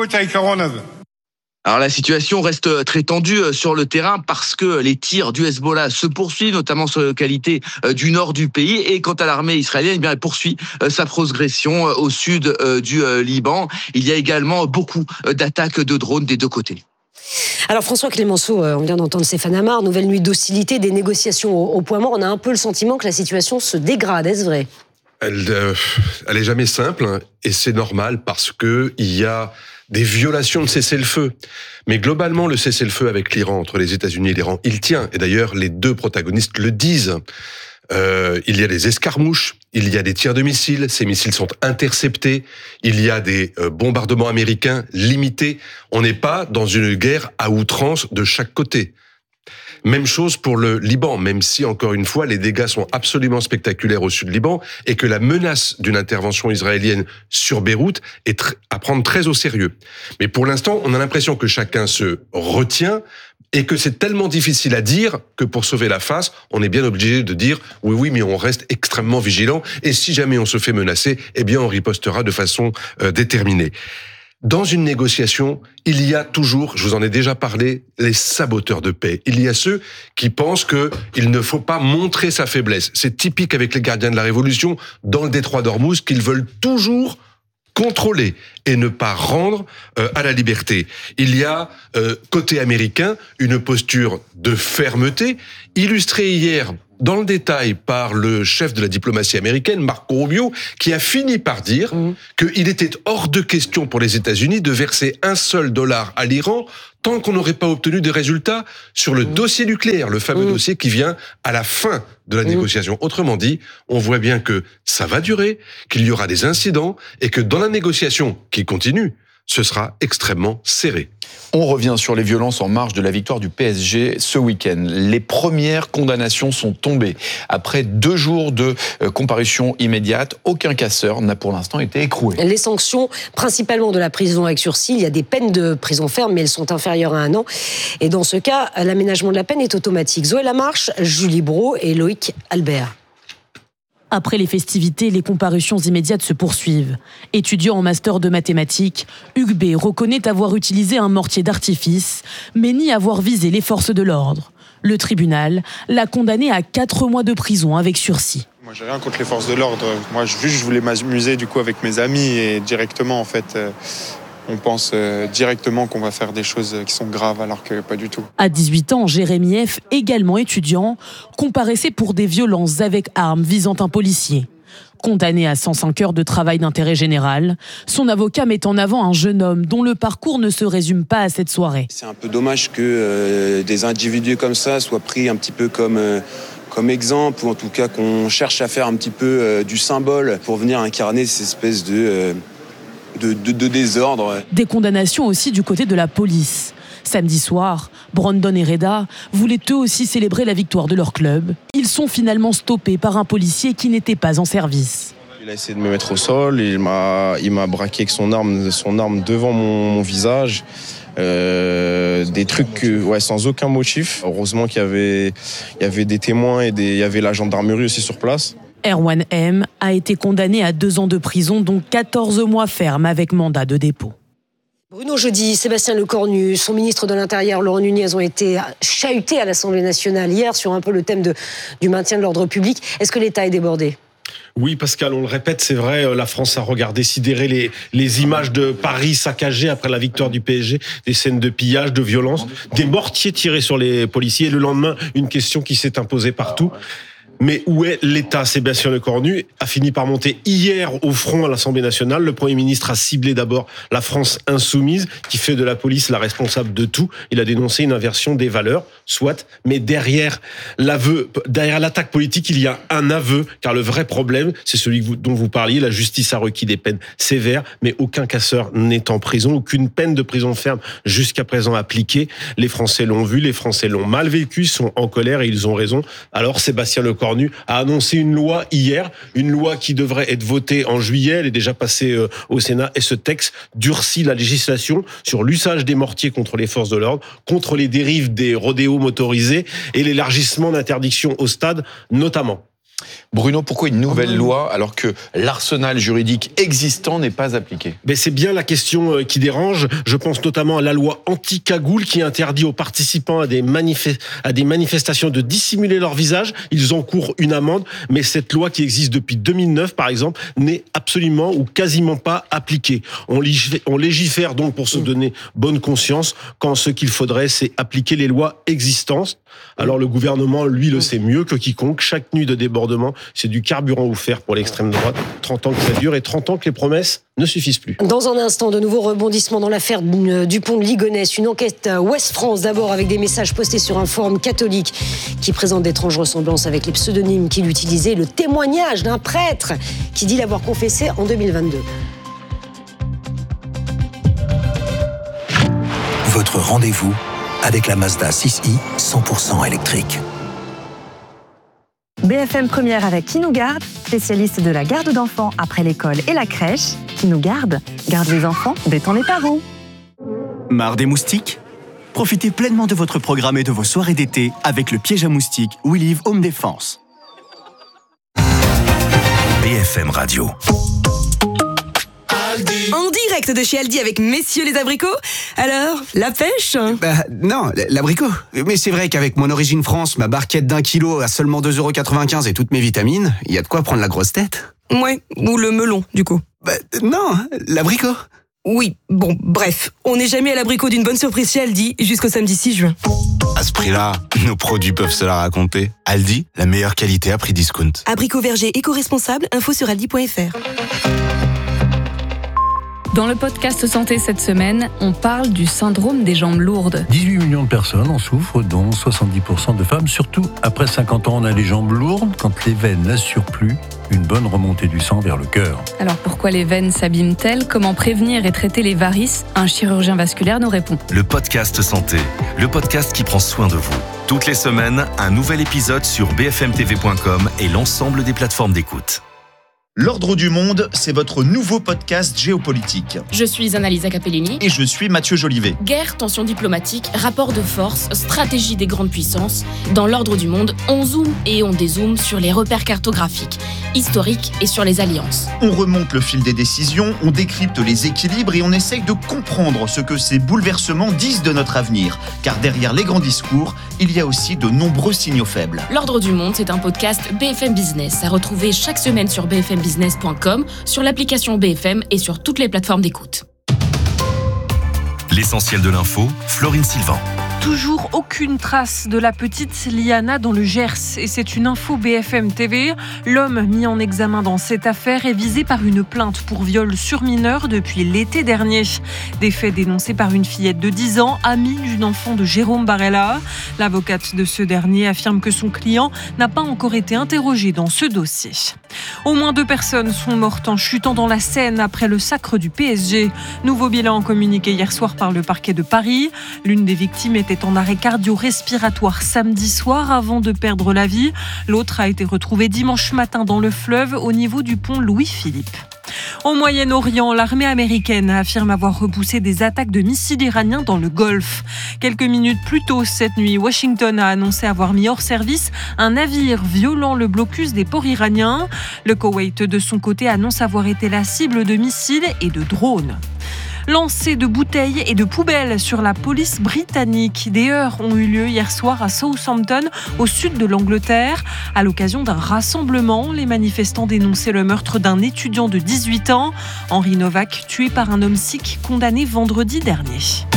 Alors la situation reste très tendue sur le terrain parce que les tirs du Hezbollah se poursuivent, notamment sur les localités du nord du pays. Et quant à l'armée israélienne, eh bien, elle poursuit sa progression au sud du Liban. Il y a également beaucoup d'attaques de drones des deux côtés.
Alors François Clémenceau, on vient d'entendre Stéphane Amar, nouvelle nuit d'hostilité, des négociations au point mort. On a un peu le sentiment que la situation se dégrade, est-ce vrai ?
Elle, euh, elle est jamais simple, hein, et c'est normal parce que il y a des violations de cessez-le-feu. Mais globalement, le cessez-le-feu avec l'Iran, entre les États-Unis et l'Iran, il tient. Et d'ailleurs, les deux protagonistes le disent. Euh, il y a des escarmouches, il y a des tirs de missiles, ces missiles sont interceptés, il y a des euh, bombardements américains limités. On n'est pas dans une guerre à outrance de chaque côté. Même chose pour le Liban, même si, encore une fois, les dégâts sont absolument spectaculaires au sud du Liban et que la menace d'une intervention israélienne sur Beyrouth est tr- à prendre très au sérieux. Mais pour l'instant, on a l'impression que chacun se retient et que c'est tellement difficile à dire que pour sauver la face, on est bien obligé de dire oui, oui, mais on reste extrêmement vigilant et si jamais on se fait menacer, eh bien, on ripostera de façon euh, déterminée. Dans une négociation, il y a toujours, je vous en ai déjà parlé, les saboteurs de paix. Il y a ceux qui pensent qu'il ne faut pas montrer sa faiblesse. C'est typique avec les gardiens de la Révolution dans le détroit d'Ormuz qu'ils veulent toujours contrôler et ne pas rendre euh, à la liberté. Il y a, euh, côté américain, une posture de fermeté, illustrée hier dans le détail par le chef de la diplomatie américaine, Marco Rubio, qui a fini par dire mmh. qu'il était hors de question pour les États-Unis de verser un seul dollar à l'Iran tant qu'on n'aurait pas obtenu des résultats sur le mmh. dossier nucléaire, le fameux mmh. dossier qui vient à la fin de la mmh. négociation. Autrement dit, on voit bien que ça va durer, qu'il y aura des incidents et que dans la négociation qui continue, ce sera extrêmement serré.
On revient sur les violences en marge de la victoire du P S G ce week-end. Les premières condamnations sont tombées. Après deux jours de comparution immédiate, aucun casseur n'a pour l'instant été écroué.
Les sanctions, principalement de la prison avec sursis, il y a des peines de prison ferme, mais elles sont inférieures à un an. Et dans ce cas, l'aménagement de la peine est automatique. Zoé Lamarche, Julie Brault et Loïc Albert.
Après les festivités, les comparutions immédiates se poursuivent. Étudiant en master de mathématiques, Hugues B reconnaît avoir utilisé un mortier d'artifice, mais nie avoir visé les forces de l'ordre. Le tribunal l'a condamné à quatre mois de prison avec sursis.
Moi, j'ai rien contre les forces de l'ordre. Moi, juste, je voulais m'amuser du coup avec mes amis et directement, en fait, euh,
on pense directement qu'on va faire des choses qui sont graves alors que pas du tout.
À dix-huit ans, Jérémy F., également étudiant, comparaissait pour des violences avec armes visant un policier. Condamné à cent cinq heures de travail d'intérêt général, son avocat met en avant un jeune homme dont le parcours ne se résume pas à cette soirée.
C'est un peu dommage que euh, des individus comme ça soient pris un petit peu comme, euh, comme exemple, ou en tout cas qu'on cherche à faire un petit peu euh, du symbole pour venir incarner cette espèce de, euh, de, de, de désordre.
Des condamnations aussi du côté de la police. Samedi soir, Brandon et Reda voulaient eux aussi célébrer la victoire de leur club. Ils sont finalement stoppés par un policier qui n'était pas en service.
Il a essayé de me mettre au sol, il m'a, il m'a braqué avec son arme, son arme devant mon, mon visage. Euh, des trucs ouais, sans aucun motif. Heureusement qu'il y avait, il y avait des témoins et des, il y avait la gendarmerie aussi sur place.
Erwan M. a été condamné à deux ans de prison, dont quatorze mois ferme avec mandat de dépôt.
Bruno Jeudi, Sébastien Lecornu, son ministre de l'Intérieur, Laurent Nunez, ont été chahutés à l'Assemblée nationale hier sur un peu le thème de, du maintien de l'ordre public. Est-ce que l'État est débordé ?
Oui, Pascal, on le répète, c'est vrai, la France a regardé sidérer les, les images de Paris saccagées après la victoire du P S G, des scènes de pillage, de violence, des mortiers tirés sur les policiers. Et le lendemain, une question qui s'est imposée partout. Mais où est l'État ? Sébastien Lecornu a fini par monter hier au front à l'Assemblée nationale. Le Premier ministre a ciblé d'abord la France insoumise, qui fait de la police la responsable de tout. Il a dénoncé une inversion des valeurs, soit. Mais derrière l'aveu, derrière l'attaque politique, il y a un aveu, car le vrai problème, c'est celui dont vous parliez. La justice a requis des peines sévères, mais aucun casseur n'est en prison, aucune peine de prison ferme jusqu'à présent appliquée. Les Français l'ont vu, les Français l'ont mal vécu, sont en colère et ils ont raison. Alors Sébastien Lecornu a annoncé une loi hier, une loi qui devrait être votée en juillet, elle est déjà passée au Sénat, et ce texte durcit la législation sur l'usage des mortiers contre les forces de l'ordre, contre les dérives des rodéos motorisés et l'élargissement d'interdictions au stade notamment.
Bruno, pourquoi une nouvelle loi alors que l'arsenal juridique existant n'est pas appliqué ?
Mais c'est bien la question qui dérange. Je pense notamment à la loi anti-cagoule qui interdit aux participants à des, manif- à des manifestations de dissimuler leur visage. Ils encourent une amende, mais cette loi qui existe depuis deux mille neuf, par exemple, n'est absolument ou quasiment pas appliquée. On légifère, on légifère donc pour se donner bonne conscience quand ce qu'il faudrait, c'est appliquer les lois existantes. Alors le gouvernement, lui, le sait mieux que quiconque. Chaque nuit de débordement, c'est du carburant offert pour l'extrême droite. trente ans que ça dure et trente ans que les promesses ne suffisent plus.
Dans un instant, de nouveaux rebondissements dans l'affaire Dupont de Ligonnès. Une enquête Ouest France, d'abord avec des messages postés sur un forum catholique qui présente d'étranges ressemblances avec les pseudonymes qu'il utilisait. Le témoignage d'un prêtre qui dit l'avoir confessé en deux mille vingt-deux.
Votre rendez-vous avec la Mazda six i cent pour cent électrique.
B F M Première avec Qui nous garde, spécialiste de la garde d'enfants après l'école et la crèche. Qui nous garde, garde les enfants, détend les parents.
Marre des moustiques ? Profitez pleinement de votre programme et de vos soirées d'été avec le piège à moustiques We Live Home Défense.
B F M Radio.
En direct de chez Aldi avec messieurs les abricots. Alors, la pêche ?
Bah non, l'abricot. Mais c'est vrai qu'avec mon origine France, ma barquette d'un kilo à seulement deux euros quatre-vingt-quinze et toutes mes vitamines, il y a de quoi prendre la grosse tête.
Ouais, ou le melon, du coup.
Bah non, l'abricot.
Oui, bon, bref, on n'est jamais à l'abricot d'une bonne surprise chez Aldi jusqu'au samedi six juin.
À ce prix-là, nos produits peuvent se la raconter. Aldi, la meilleure qualité à prix discount.
Abricot verger éco-responsable, info sur aldi point f r.
Dans le podcast Santé cette semaine, on parle du syndrome des jambes lourdes.
dix-huit millions de personnes en souffrent, dont soixante-dix pour cent de femmes. Surtout après cinquante ans, on a les jambes lourdes quand les veines n'assurent plus une bonne remontée du sang vers le cœur.
Alors pourquoi les veines s'abîment-elles ? Comment prévenir et traiter les varices ? Un chirurgien vasculaire nous répond.
Le podcast Santé, le podcast qui prend soin de vous. Toutes les semaines, un nouvel épisode sur b f m t v point com et l'ensemble des plateformes d'écoute.
L'Ordre du Monde, c'est votre nouveau podcast géopolitique.
Je suis Annalisa Capellini.
Et je suis Mathieu Jolivet.
Guerre, tensions diplomatiques, rapports de force, stratégie des grandes puissances. Dans l'Ordre du Monde, on zoome et on dézoome sur les repères cartographiques, historiques et sur les alliances.
On remonte le fil des décisions, on décrypte les équilibres et on essaye de comprendre ce que ces bouleversements disent de notre avenir. Car derrière les grands discours, il y a aussi de nombreux signaux faibles.
L'Ordre du Monde, c'est un podcast B F M Business à retrouver chaque semaine sur b f m business point com, sur l'application B F M et sur toutes les plateformes d'écoute.
L'essentiel de l'info, Florine Sylvain.
Toujours aucune trace de la petite Liana dans le Gers. Et c'est une info B F M T V. L'homme mis en examen dans cette affaire est visé par une plainte pour viol sur mineur depuis l'été dernier. Des faits dénoncés par une fillette de dix ans, amie d'une enfant de Jérôme Barella. L'avocate de ce dernier affirme que son client n'a pas encore été interrogé dans ce dossier. Au moins deux personnes sont mortes en chutant dans la Seine après le sacre du P S G. Nouveau bilan communiqué hier soir par le parquet de Paris. L'une des victimes était en arrêt cardio-respiratoire samedi soir avant de perdre la vie. L'autre a été retrouvée dimanche matin dans le fleuve au niveau du pont Louis-Philippe. Au Moyen-Orient, l'armée américaine affirme avoir repoussé des attaques de missiles iraniens dans le Golfe. Quelques minutes plus tôt cette nuit, Washington a annoncé avoir mis hors service un navire violant le blocus des ports iraniens. Le Koweït, de son côté, annonce avoir été la cible de missiles et de drones. Lancer de bouteilles et de poubelles sur la police britannique. Des heurts ont eu lieu hier soir à Southampton, au sud de l'Angleterre. À l'occasion d'un rassemblement, les manifestants dénonçaient le meurtre d'un étudiant de dix-huit ans, Henri Novak, tué par un homme sikh condamné vendredi dernier.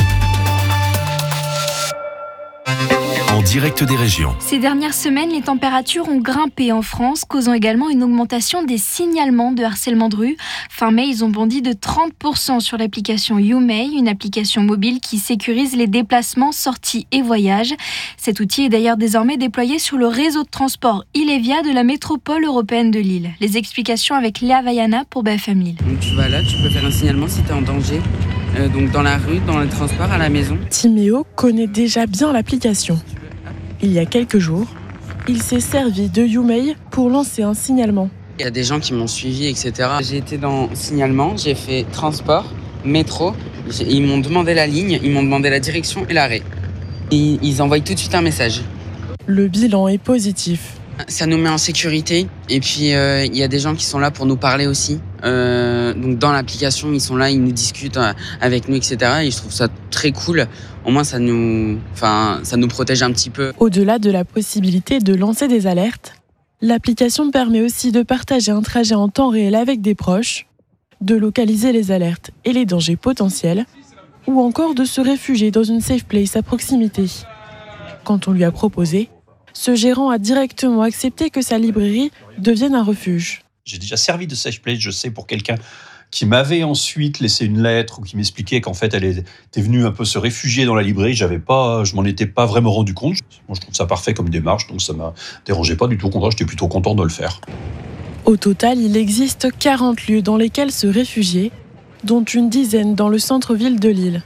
En direct des régions.
Ces dernières semaines, les températures ont grimpé en France, causant également une augmentation des signalements de harcèlement de rue. Fin mai, ils ont bondi de trente pour cent sur l'application YouMay, une application mobile qui sécurise les déplacements, sorties et voyages. Cet outil est d'ailleurs désormais déployé sur le réseau de transport Ilévia de la métropole européenne de Lille. Les explications avec Léa Vaiana pour B F M Lille.
Donc tu vas là, tu peux faire un signalement si tu es en danger. Euh, donc dans la rue, dans le transport, à la maison.
Timéo connaît déjà bien l'application. Il y a quelques jours, il s'est servi de YouMay pour lancer un signalement.
Il y a des gens qui m'ont suivi, et cetera. J'ai été dans signalement, j'ai fait transport, métro. Ils m'ont demandé la ligne, ils m'ont demandé la direction et l'arrêt. Ils, ils envoient tout de suite un message.
Le bilan est positif.
Ça nous met en sécurité et puis il euh, y a des gens qui sont là pour nous parler aussi. Euh, donc dans l'application, ils sont là, ils nous discutent avec nous, et cetera. Et je trouve ça très cool. Au moins, ça nous, enfin, ça nous protège un petit peu.
Au-delà de la possibilité de lancer des alertes, l'application permet aussi de partager un trajet en temps réel avec des proches, de localiser les alertes et les dangers potentiels, ou encore de se réfugier dans une safe place à proximité. Quand on lui a proposé, ce gérant a directement accepté que sa librairie devienne un refuge.
J'ai déjà servi de safe place, je sais, pour quelqu'un qui m'avait ensuite laissé une lettre ou qui m'expliquait qu'en fait elle était venue un peu se réfugier dans la librairie. J'avais pas, je m'en étais pas vraiment rendu compte. Moi, je trouve ça parfait comme démarche, donc ça m'a dérangé pas du tout. Au contraire, j'étais plutôt content de le faire.
Au total, il existe quarante lieux dans lesquels se réfugier, dont une dizaine dans le centre-ville de Lille.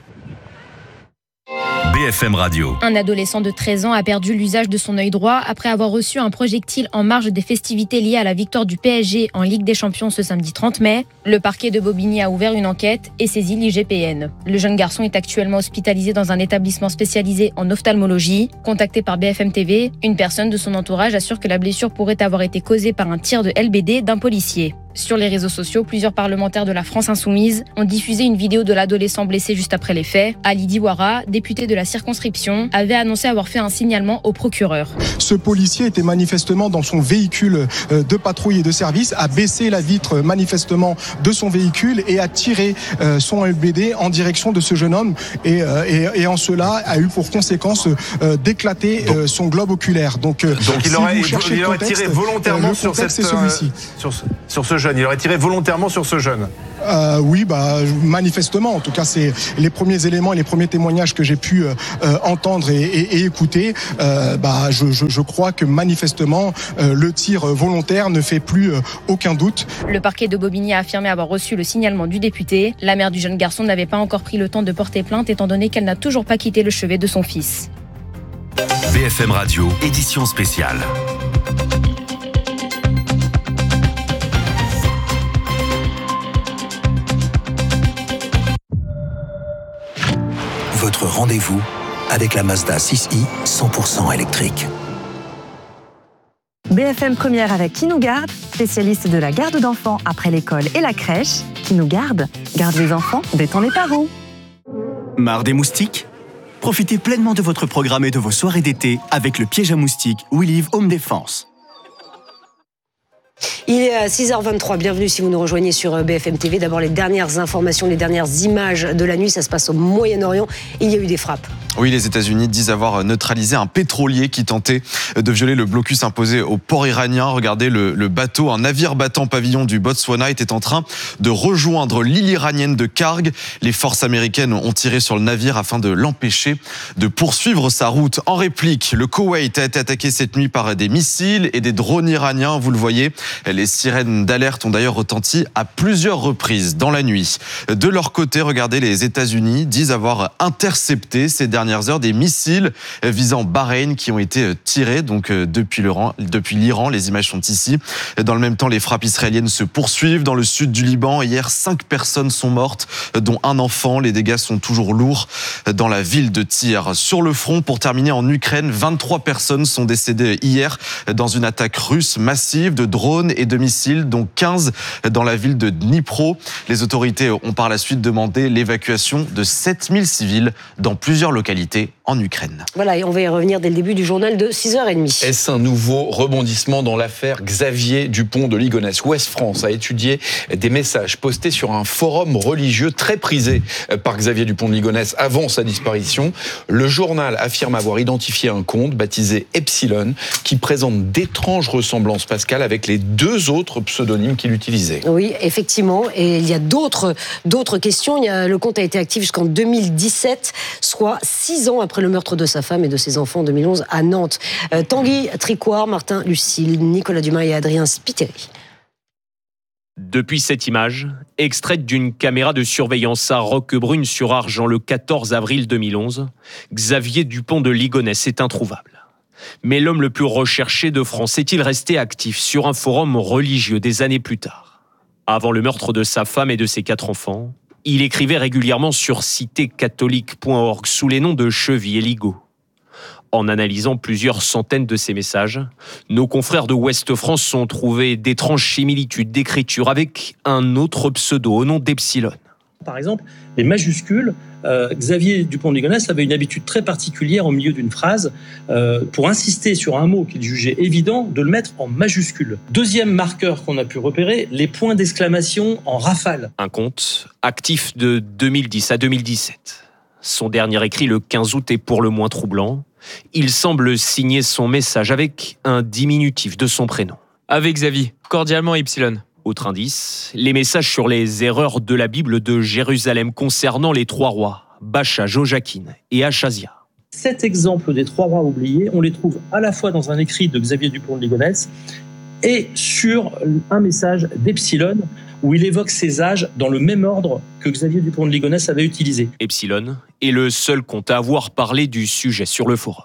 B F M Radio.
Un adolescent de treize ans a perdu l'usage de son œil droit après avoir reçu un projectile en marge des festivités liées à la victoire du P S G en Ligue des Champions ce samedi trente mai. Le parquet de Bobigny a ouvert une enquête et saisi l'I G P N. Le jeune garçon est actuellement hospitalisé dans un établissement spécialisé en ophtalmologie. Contacté par B F M T V, une personne de son entourage assure que la blessure pourrait avoir été causée par un tir de L B D d'un policier. Sur les réseaux sociaux, plusieurs parlementaires de la France Insoumise ont diffusé une vidéo de l'adolescent blessé juste après les faits. Ali Diawara, député de la circonscription, avait annoncé avoir fait un signalement au procureur.
Ce policier était manifestement dans son véhicule de patrouille et de service, a baissé la vitre manifestement de son véhicule et a tiré son L B D en direction de ce jeune homme et, et, et en cela a eu pour conséquence d'éclater donc, son globe oculaire. Donc,
donc
si
il aurait, il aurait
contexte,
tiré volontairement sur, cette,
celui-ci.
sur, sur ce jeune. Il aurait tiré volontairement sur ce jeune.
Euh, oui, bah, manifestement. En tout cas, c'est les premiers éléments et les premiers témoignages que j'ai pu euh, entendre et, et, et écouter. Euh, bah, je, je, je crois que manifestement, euh, le tir volontaire ne fait plus euh, aucun doute.
Le parquet de Bobigny a affirmé avoir reçu le signalement du député. La mère du jeune garçon n'avait pas encore pris le temps de porter plainte, étant donné qu'elle n'a toujours pas quitté le chevet de son fils.
B F M Radio, édition spéciale.
Votre rendez-vous avec la Mazda six i cent pour cent électrique.
B F M Première avec Qui nous garde, spécialiste de la garde d'enfants après l'école et la crèche. Qui nous garde, garde les enfants, détend les parents.
Marre des moustiques ? Profitez pleinement de votre programme et de vos soirées d'été avec le piège à moustiques We Live Home Defense.
Il est à six heures vingt-trois, bienvenue si vous nous rejoignez sur B F M T V. D'abord les dernières informations, les dernières images de la nuit, ça se passe au Moyen-Orient. Il y a eu des frappes.
Oui, les États-Unis disent avoir neutralisé un pétrolier qui tentait de violer le blocus imposé au port iranien. Regardez le, le bateau, un navire battant pavillon du Botswana était en train de rejoindre l'île iranienne de Karg. Les forces américaines ont tiré sur le navire afin de l'empêcher de poursuivre sa route. En réplique, le Koweït a été attaqué cette nuit par des missiles et des drones iraniens. Vous le voyez, les sirènes d'alerte ont d'ailleurs retenti à plusieurs reprises dans la nuit. De leur côté, regardez, les États-Unis disent avoir intercepté ces dernières heures des missiles visant Bahreïn qui ont été tirés donc depuis l'Iran. Depuis l'Iran, les images sont ici. Dans le même temps, les frappes israéliennes se poursuivent dans le sud du Liban. Hier, cinq personnes sont mortes, dont un enfant. Les dégâts sont toujours lourds dans la ville de Tyr. Sur le front, pour terminer en Ukraine, vingt-trois personnes sont décédées hier dans une attaque russe massive de drones et de missiles, dont quinze dans la ville de Dnipro. Les autorités ont par la suite demandé l'évacuation de sept mille civils dans plusieurs localités en Ukraine.
Voilà, et on va y revenir dès le début du journal de six heures trente.
Est-ce un nouveau rebondissement dans l'affaire Xavier Dupont de Ligonnès? Ouest France a étudié des messages postés sur un forum religieux très prisé par Xavier Dupont de Ligonnès avant sa disparition. Le journal affirme avoir identifié un compte baptisé Epsilon qui présente d'étranges ressemblances, Pascal, avec les deux autres pseudonymes qu'il utilisait.
Oui, effectivement, et il y a d'autres, d'autres questions. Il y a, le compte a été actif jusqu'en deux mille dix-sept, soit six ans après le meurtre de sa femme et de ses enfants en deux mille onze à Nantes. Euh, Tanguy Tricouard, Martin Lucille, Nicolas Dumas et Adrien Spiteri.
Depuis cette image, extraite d'une caméra de surveillance à Roquebrune-sur-Argent le quatorze avril deux mille onze, Xavier Dupont de Ligonnès est introuvable. Mais l'homme le plus recherché de France est-il resté actif sur un forum religieux des années plus tard? Avant le meurtre de sa femme et de ses quatre enfants, il écrivait régulièrement sur cité catholique point org sous les noms de Chevy et Ligo. En analysant plusieurs centaines de ces messages, nos confrères de Ouest France ont trouvé d'étranges similitudes d'écriture avec un autre pseudo au nom d'Epsilon.
Par exemple, les majuscules, euh, Xavier Dupont de Ligonnès avait une habitude très particulière au milieu d'une phrase, euh, pour insister sur un mot qu'il jugeait évident, de le mettre en majuscule. Deuxième marqueur qu'on a pu repérer, les points d'exclamation en rafale.
Un compte actif de deux mille dix à deux mille dix-sept. Son dernier écrit le quinze août est pour le moins troublant. Il semble signer son message avec un diminutif de son prénom.
Avec Xavier, cordialement Epsilon.
Autre indice, les messages sur les erreurs de la Bible de Jérusalem concernant les trois rois, Bacha, Joachim et Achazia.
Cet exemple des trois rois oubliés, on les trouve à la fois dans un écrit de Xavier Dupont de Ligonnès et sur un message d'Epsilon où il évoque ces âges dans le même ordre que Xavier Dupont de Ligonnès avait utilisé.
Epsilon est le seul compte à avoir parlé du sujet sur le forum.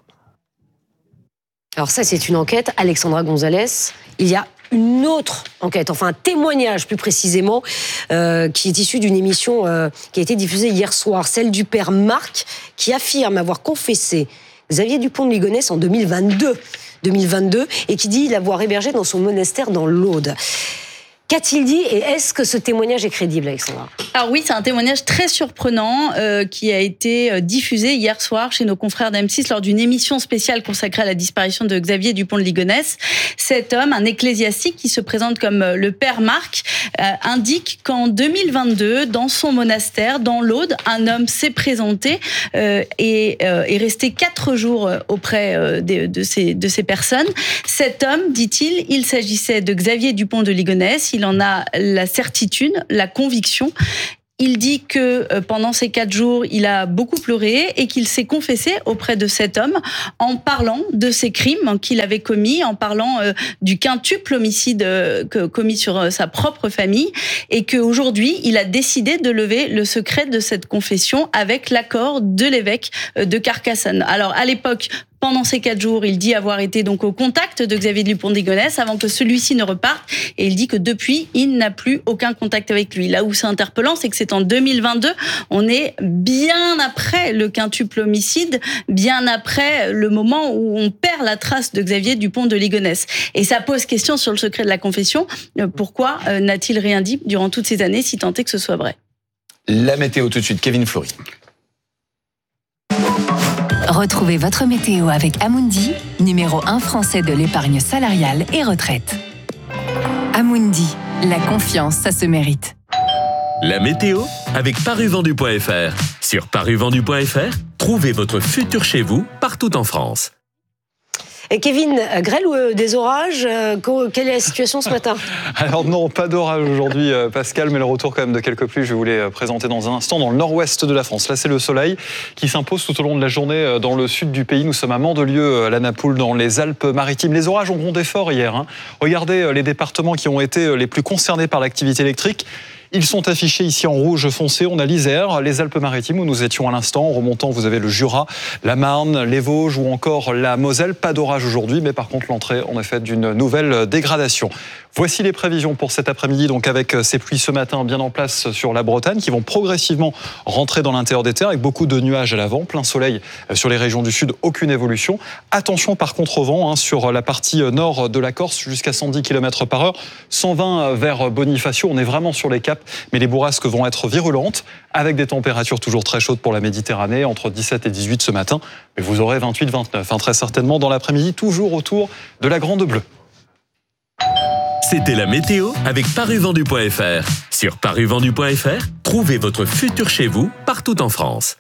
Alors ça, c'est une enquête. Alexandra Gonzalez, il y a une autre enquête, enfin un témoignage plus précisément, euh, qui est issu d'une émission euh, qui a été diffusée hier soir, celle du père Marc, qui affirme avoir confessé Xavier Dupont de Ligonnès en deux mille vingt-deux, deux mille vingt-deux, et qui dit l'avoir hébergé dans son monastère dans l'Aude. Qu'a-t-il dit et est-ce que ce témoignage est crédible, Alexandra?
Alors oui, c'est un témoignage très surprenant euh, qui a été diffusé hier soir chez nos confrères d'M six lors d'une émission spéciale consacrée à la disparition de Xavier Dupont de Ligonnès. Cet homme, un ecclésiastique qui se présente comme le père Marc, euh, indique qu'en deux mille vingt-deux, dans son monastère, dans l'Aude, un homme s'est présenté euh, et euh, est resté quatre jours auprès euh, de, de, ces, de ces personnes. Cet homme, dit-il, il s'agissait de Xavier Dupont de Ligonnès. Il en a la certitude, la conviction. Il dit que pendant ces quatre jours, il a beaucoup pleuré et qu'il s'est confessé auprès de cet homme en parlant de ses crimes qu'il avait commis, en parlant du quintuple homicide commis sur sa propre famille, et qu'aujourd'hui, il a décidé de lever le secret de cette confession avec l'accord de l'évêque de Carcassonne. Alors, à l'époque, pendant ces quatre jours, il dit avoir été donc au contact de Xavier Dupont de Ligonnès avant que celui-ci ne reparte. Et il dit que depuis, il n'a plus aucun contact avec lui. Là où c'est interpellant, c'est que c'est en deux mille vingt-deux. On est bien après le quintuple homicide, bien après le moment où on perd la trace de Xavier Dupont de Ligonnès. Et ça pose question sur le secret de la confession. Pourquoi n'a-t-il rien dit durant toutes ces années, si tant est que ce soit vrai?
La météo tout de suite, Kevin Fleury.
Retrouvez votre météo avec Amundi, numéro un français de l'épargne salariale et retraite. Amundi, la confiance, ça se mérite.
La météo avec paruvendu point f r. Sur paruvendu point f r, trouvez votre futur chez vous partout en France.
Et Kevin, grêle ou des orages, quelle est la situation ce matin ?
Alors non, pas d'orage aujourd'hui Pascal, mais le retour quand même de quelques pluies, je voulais présenter dans un instant dans le nord-ouest de la France. Là c'est le soleil qui s'impose tout au long de la journée dans le sud du pays. Nous sommes à Mandelieu, la Napoule, dans les Alpes-Maritimes. Les orages ont grondé fort hier. Hein. Regardez les départements qui ont été les plus concernés par l'activité électrique. Ils sont affichés ici en rouge foncé. On a l'Isère, les Alpes-Maritimes où nous étions à l'instant. En remontant, vous avez le Jura, la Marne, les Vosges ou encore la Moselle. Pas d'orage aujourd'hui, mais par contre l'entrée en effet d'une nouvelle dégradation. Voici les prévisions pour cet après-midi, donc avec ces pluies ce matin bien en place sur la Bretagne qui vont progressivement rentrer dans l'intérieur des terres avec beaucoup de nuages à l'avant, plein soleil sur les régions du sud, aucune évolution. Attention par contre au vent hein, sur la partie nord de la Corse jusqu'à cent dix kilomètres par heure, cent vingt vers Bonifacio. On est vraiment sur les caps, mais les bourrasques vont être virulentes avec des températures toujours très chaudes pour la Méditerranée, entre dix-sept et dix-huit ce matin. Mais vous aurez vingt-huit vingt-neuf hein, très certainement dans l'après-midi, toujours autour de la Grande Bleue.
C'était la météo avec paruvendu point f r. Sur paruvendu point f r, trouvez votre futur chez vous partout en France.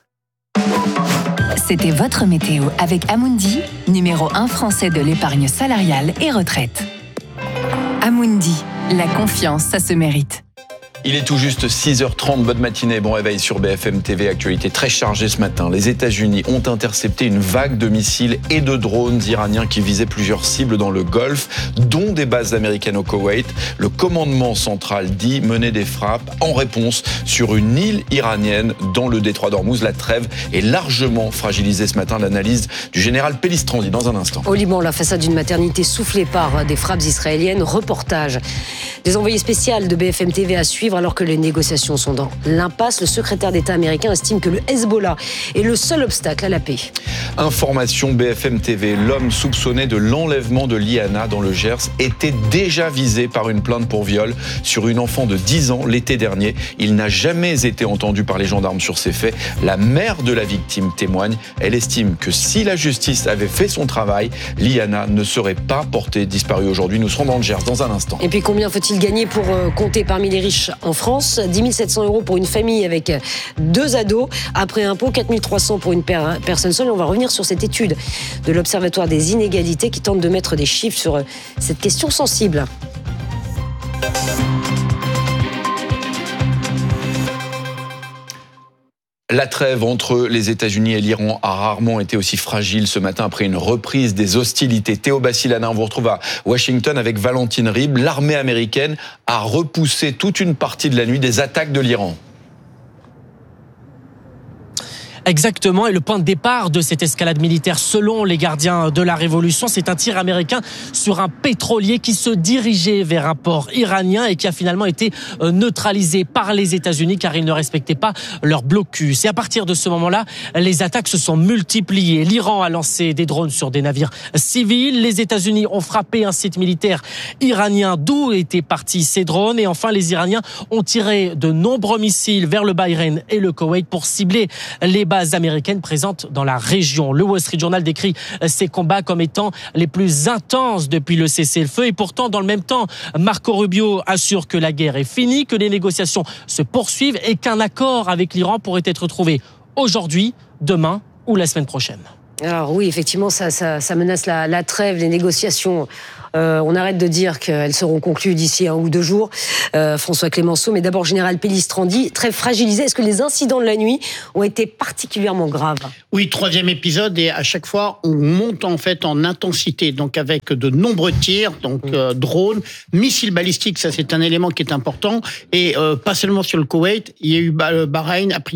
C'était votre météo avec Amundi, numéro un français de l'épargne salariale et retraite. Amundi, la confiance, ça se mérite.
Il est tout juste six heures trente, bonne matinée, bon réveil sur B F M T V. Actualité très chargée ce matin. Les États-Unis ont intercepté une vague de missiles et de drones iraniens qui visaient plusieurs cibles dans le Golfe, dont des bases américaines au Koweït. Le commandement central dit mener des frappes en réponse sur une île iranienne dans le détroit d'Ormuz. La trêve est largement fragilisée ce matin. L'analyse du général Pellistrandi dans un instant.
Au Liban, la façade d'une maternité soufflée par des frappes israéliennes. Reportage des envoyés spéciaux de B F M T V à suivre. Alors que les négociations sont dans l'impasse, le secrétaire d'État américain estime que le Hezbollah est le seul obstacle à la paix.
Information B F M T V, l'homme soupçonné de l'enlèvement de Liana dans le Gers était déjà visé par une plainte pour viol sur une enfant de dix ans l'été dernier. Il n'a jamais été entendu par les gendarmes sur ces faits. La mère de la victime témoigne. Elle estime que si la justice avait fait son travail, Liana ne serait pas portée disparue aujourd'hui. Nous serons dans le Gers dans un instant.
Et puis combien faut-il gagner pour compter parmi les riches en France? dix mille sept cents euros pour une famille avec deux ados. Après impôt, quatre mille trois cents pour une per- personne seule. On va revenir sur cette étude de l'Observatoire des inégalités qui tente de mettre des chiffres sur cette question sensible.
La trêve entre les États-Unis et l'Iran a rarement été aussi fragile ce matin après une reprise des hostilités. Théo Bassilanin, on vous retrouve à Washington avec Valentine Ribes. L'armée américaine a repoussé toute une partie de la nuit des attaques de l'Iran.
Exactement, et le point de départ de cette escalade militaire, selon les gardiens de la Révolution, c'est un tir américain sur un pétrolier qui se dirigeait vers un port iranien et qui a finalement été neutralisé par les États-Unis car ils ne respectaient pas leur blocus. Et à partir de ce moment-là, les attaques se sont multipliées. L'Iran a lancé des drones sur des navires civils, les États-Unis ont frappé un site militaire iranien d'où étaient partis ces drones, et enfin les Iraniens ont tiré de nombreux missiles vers le Bahreïn et le Koweït pour cibler les bases américaines présentes dans la région. Le Wall Street Journal décrit ces combats comme étant les plus intenses depuis le cessez-le-feu, et pourtant dans le même temps, Marco Rubio assure que la guerre est finie, que les négociations se poursuivent et qu'un accord avec l'Iran pourrait être trouvé aujourd'hui, demain ou la semaine prochaine.
Alors oui, effectivement, ça, ça, ça menace la, la trêve, les négociations. Euh, on arrête de dire qu'elles seront conclues d'ici un ou deux jours. Euh, François Clémenceau, mais d'abord Général Pellistrandi, très fragilisé. Est-ce que les incidents de la nuit ont été particulièrement graves ?
Oui, troisième épisode, et à chaque fois on monte en fait en intensité, donc avec de nombreux tirs, donc euh, drones, missiles balistiques, ça c'est un élément qui est important, et euh, pas seulement sur le Koweït, il y a eu Bahreïn, a priori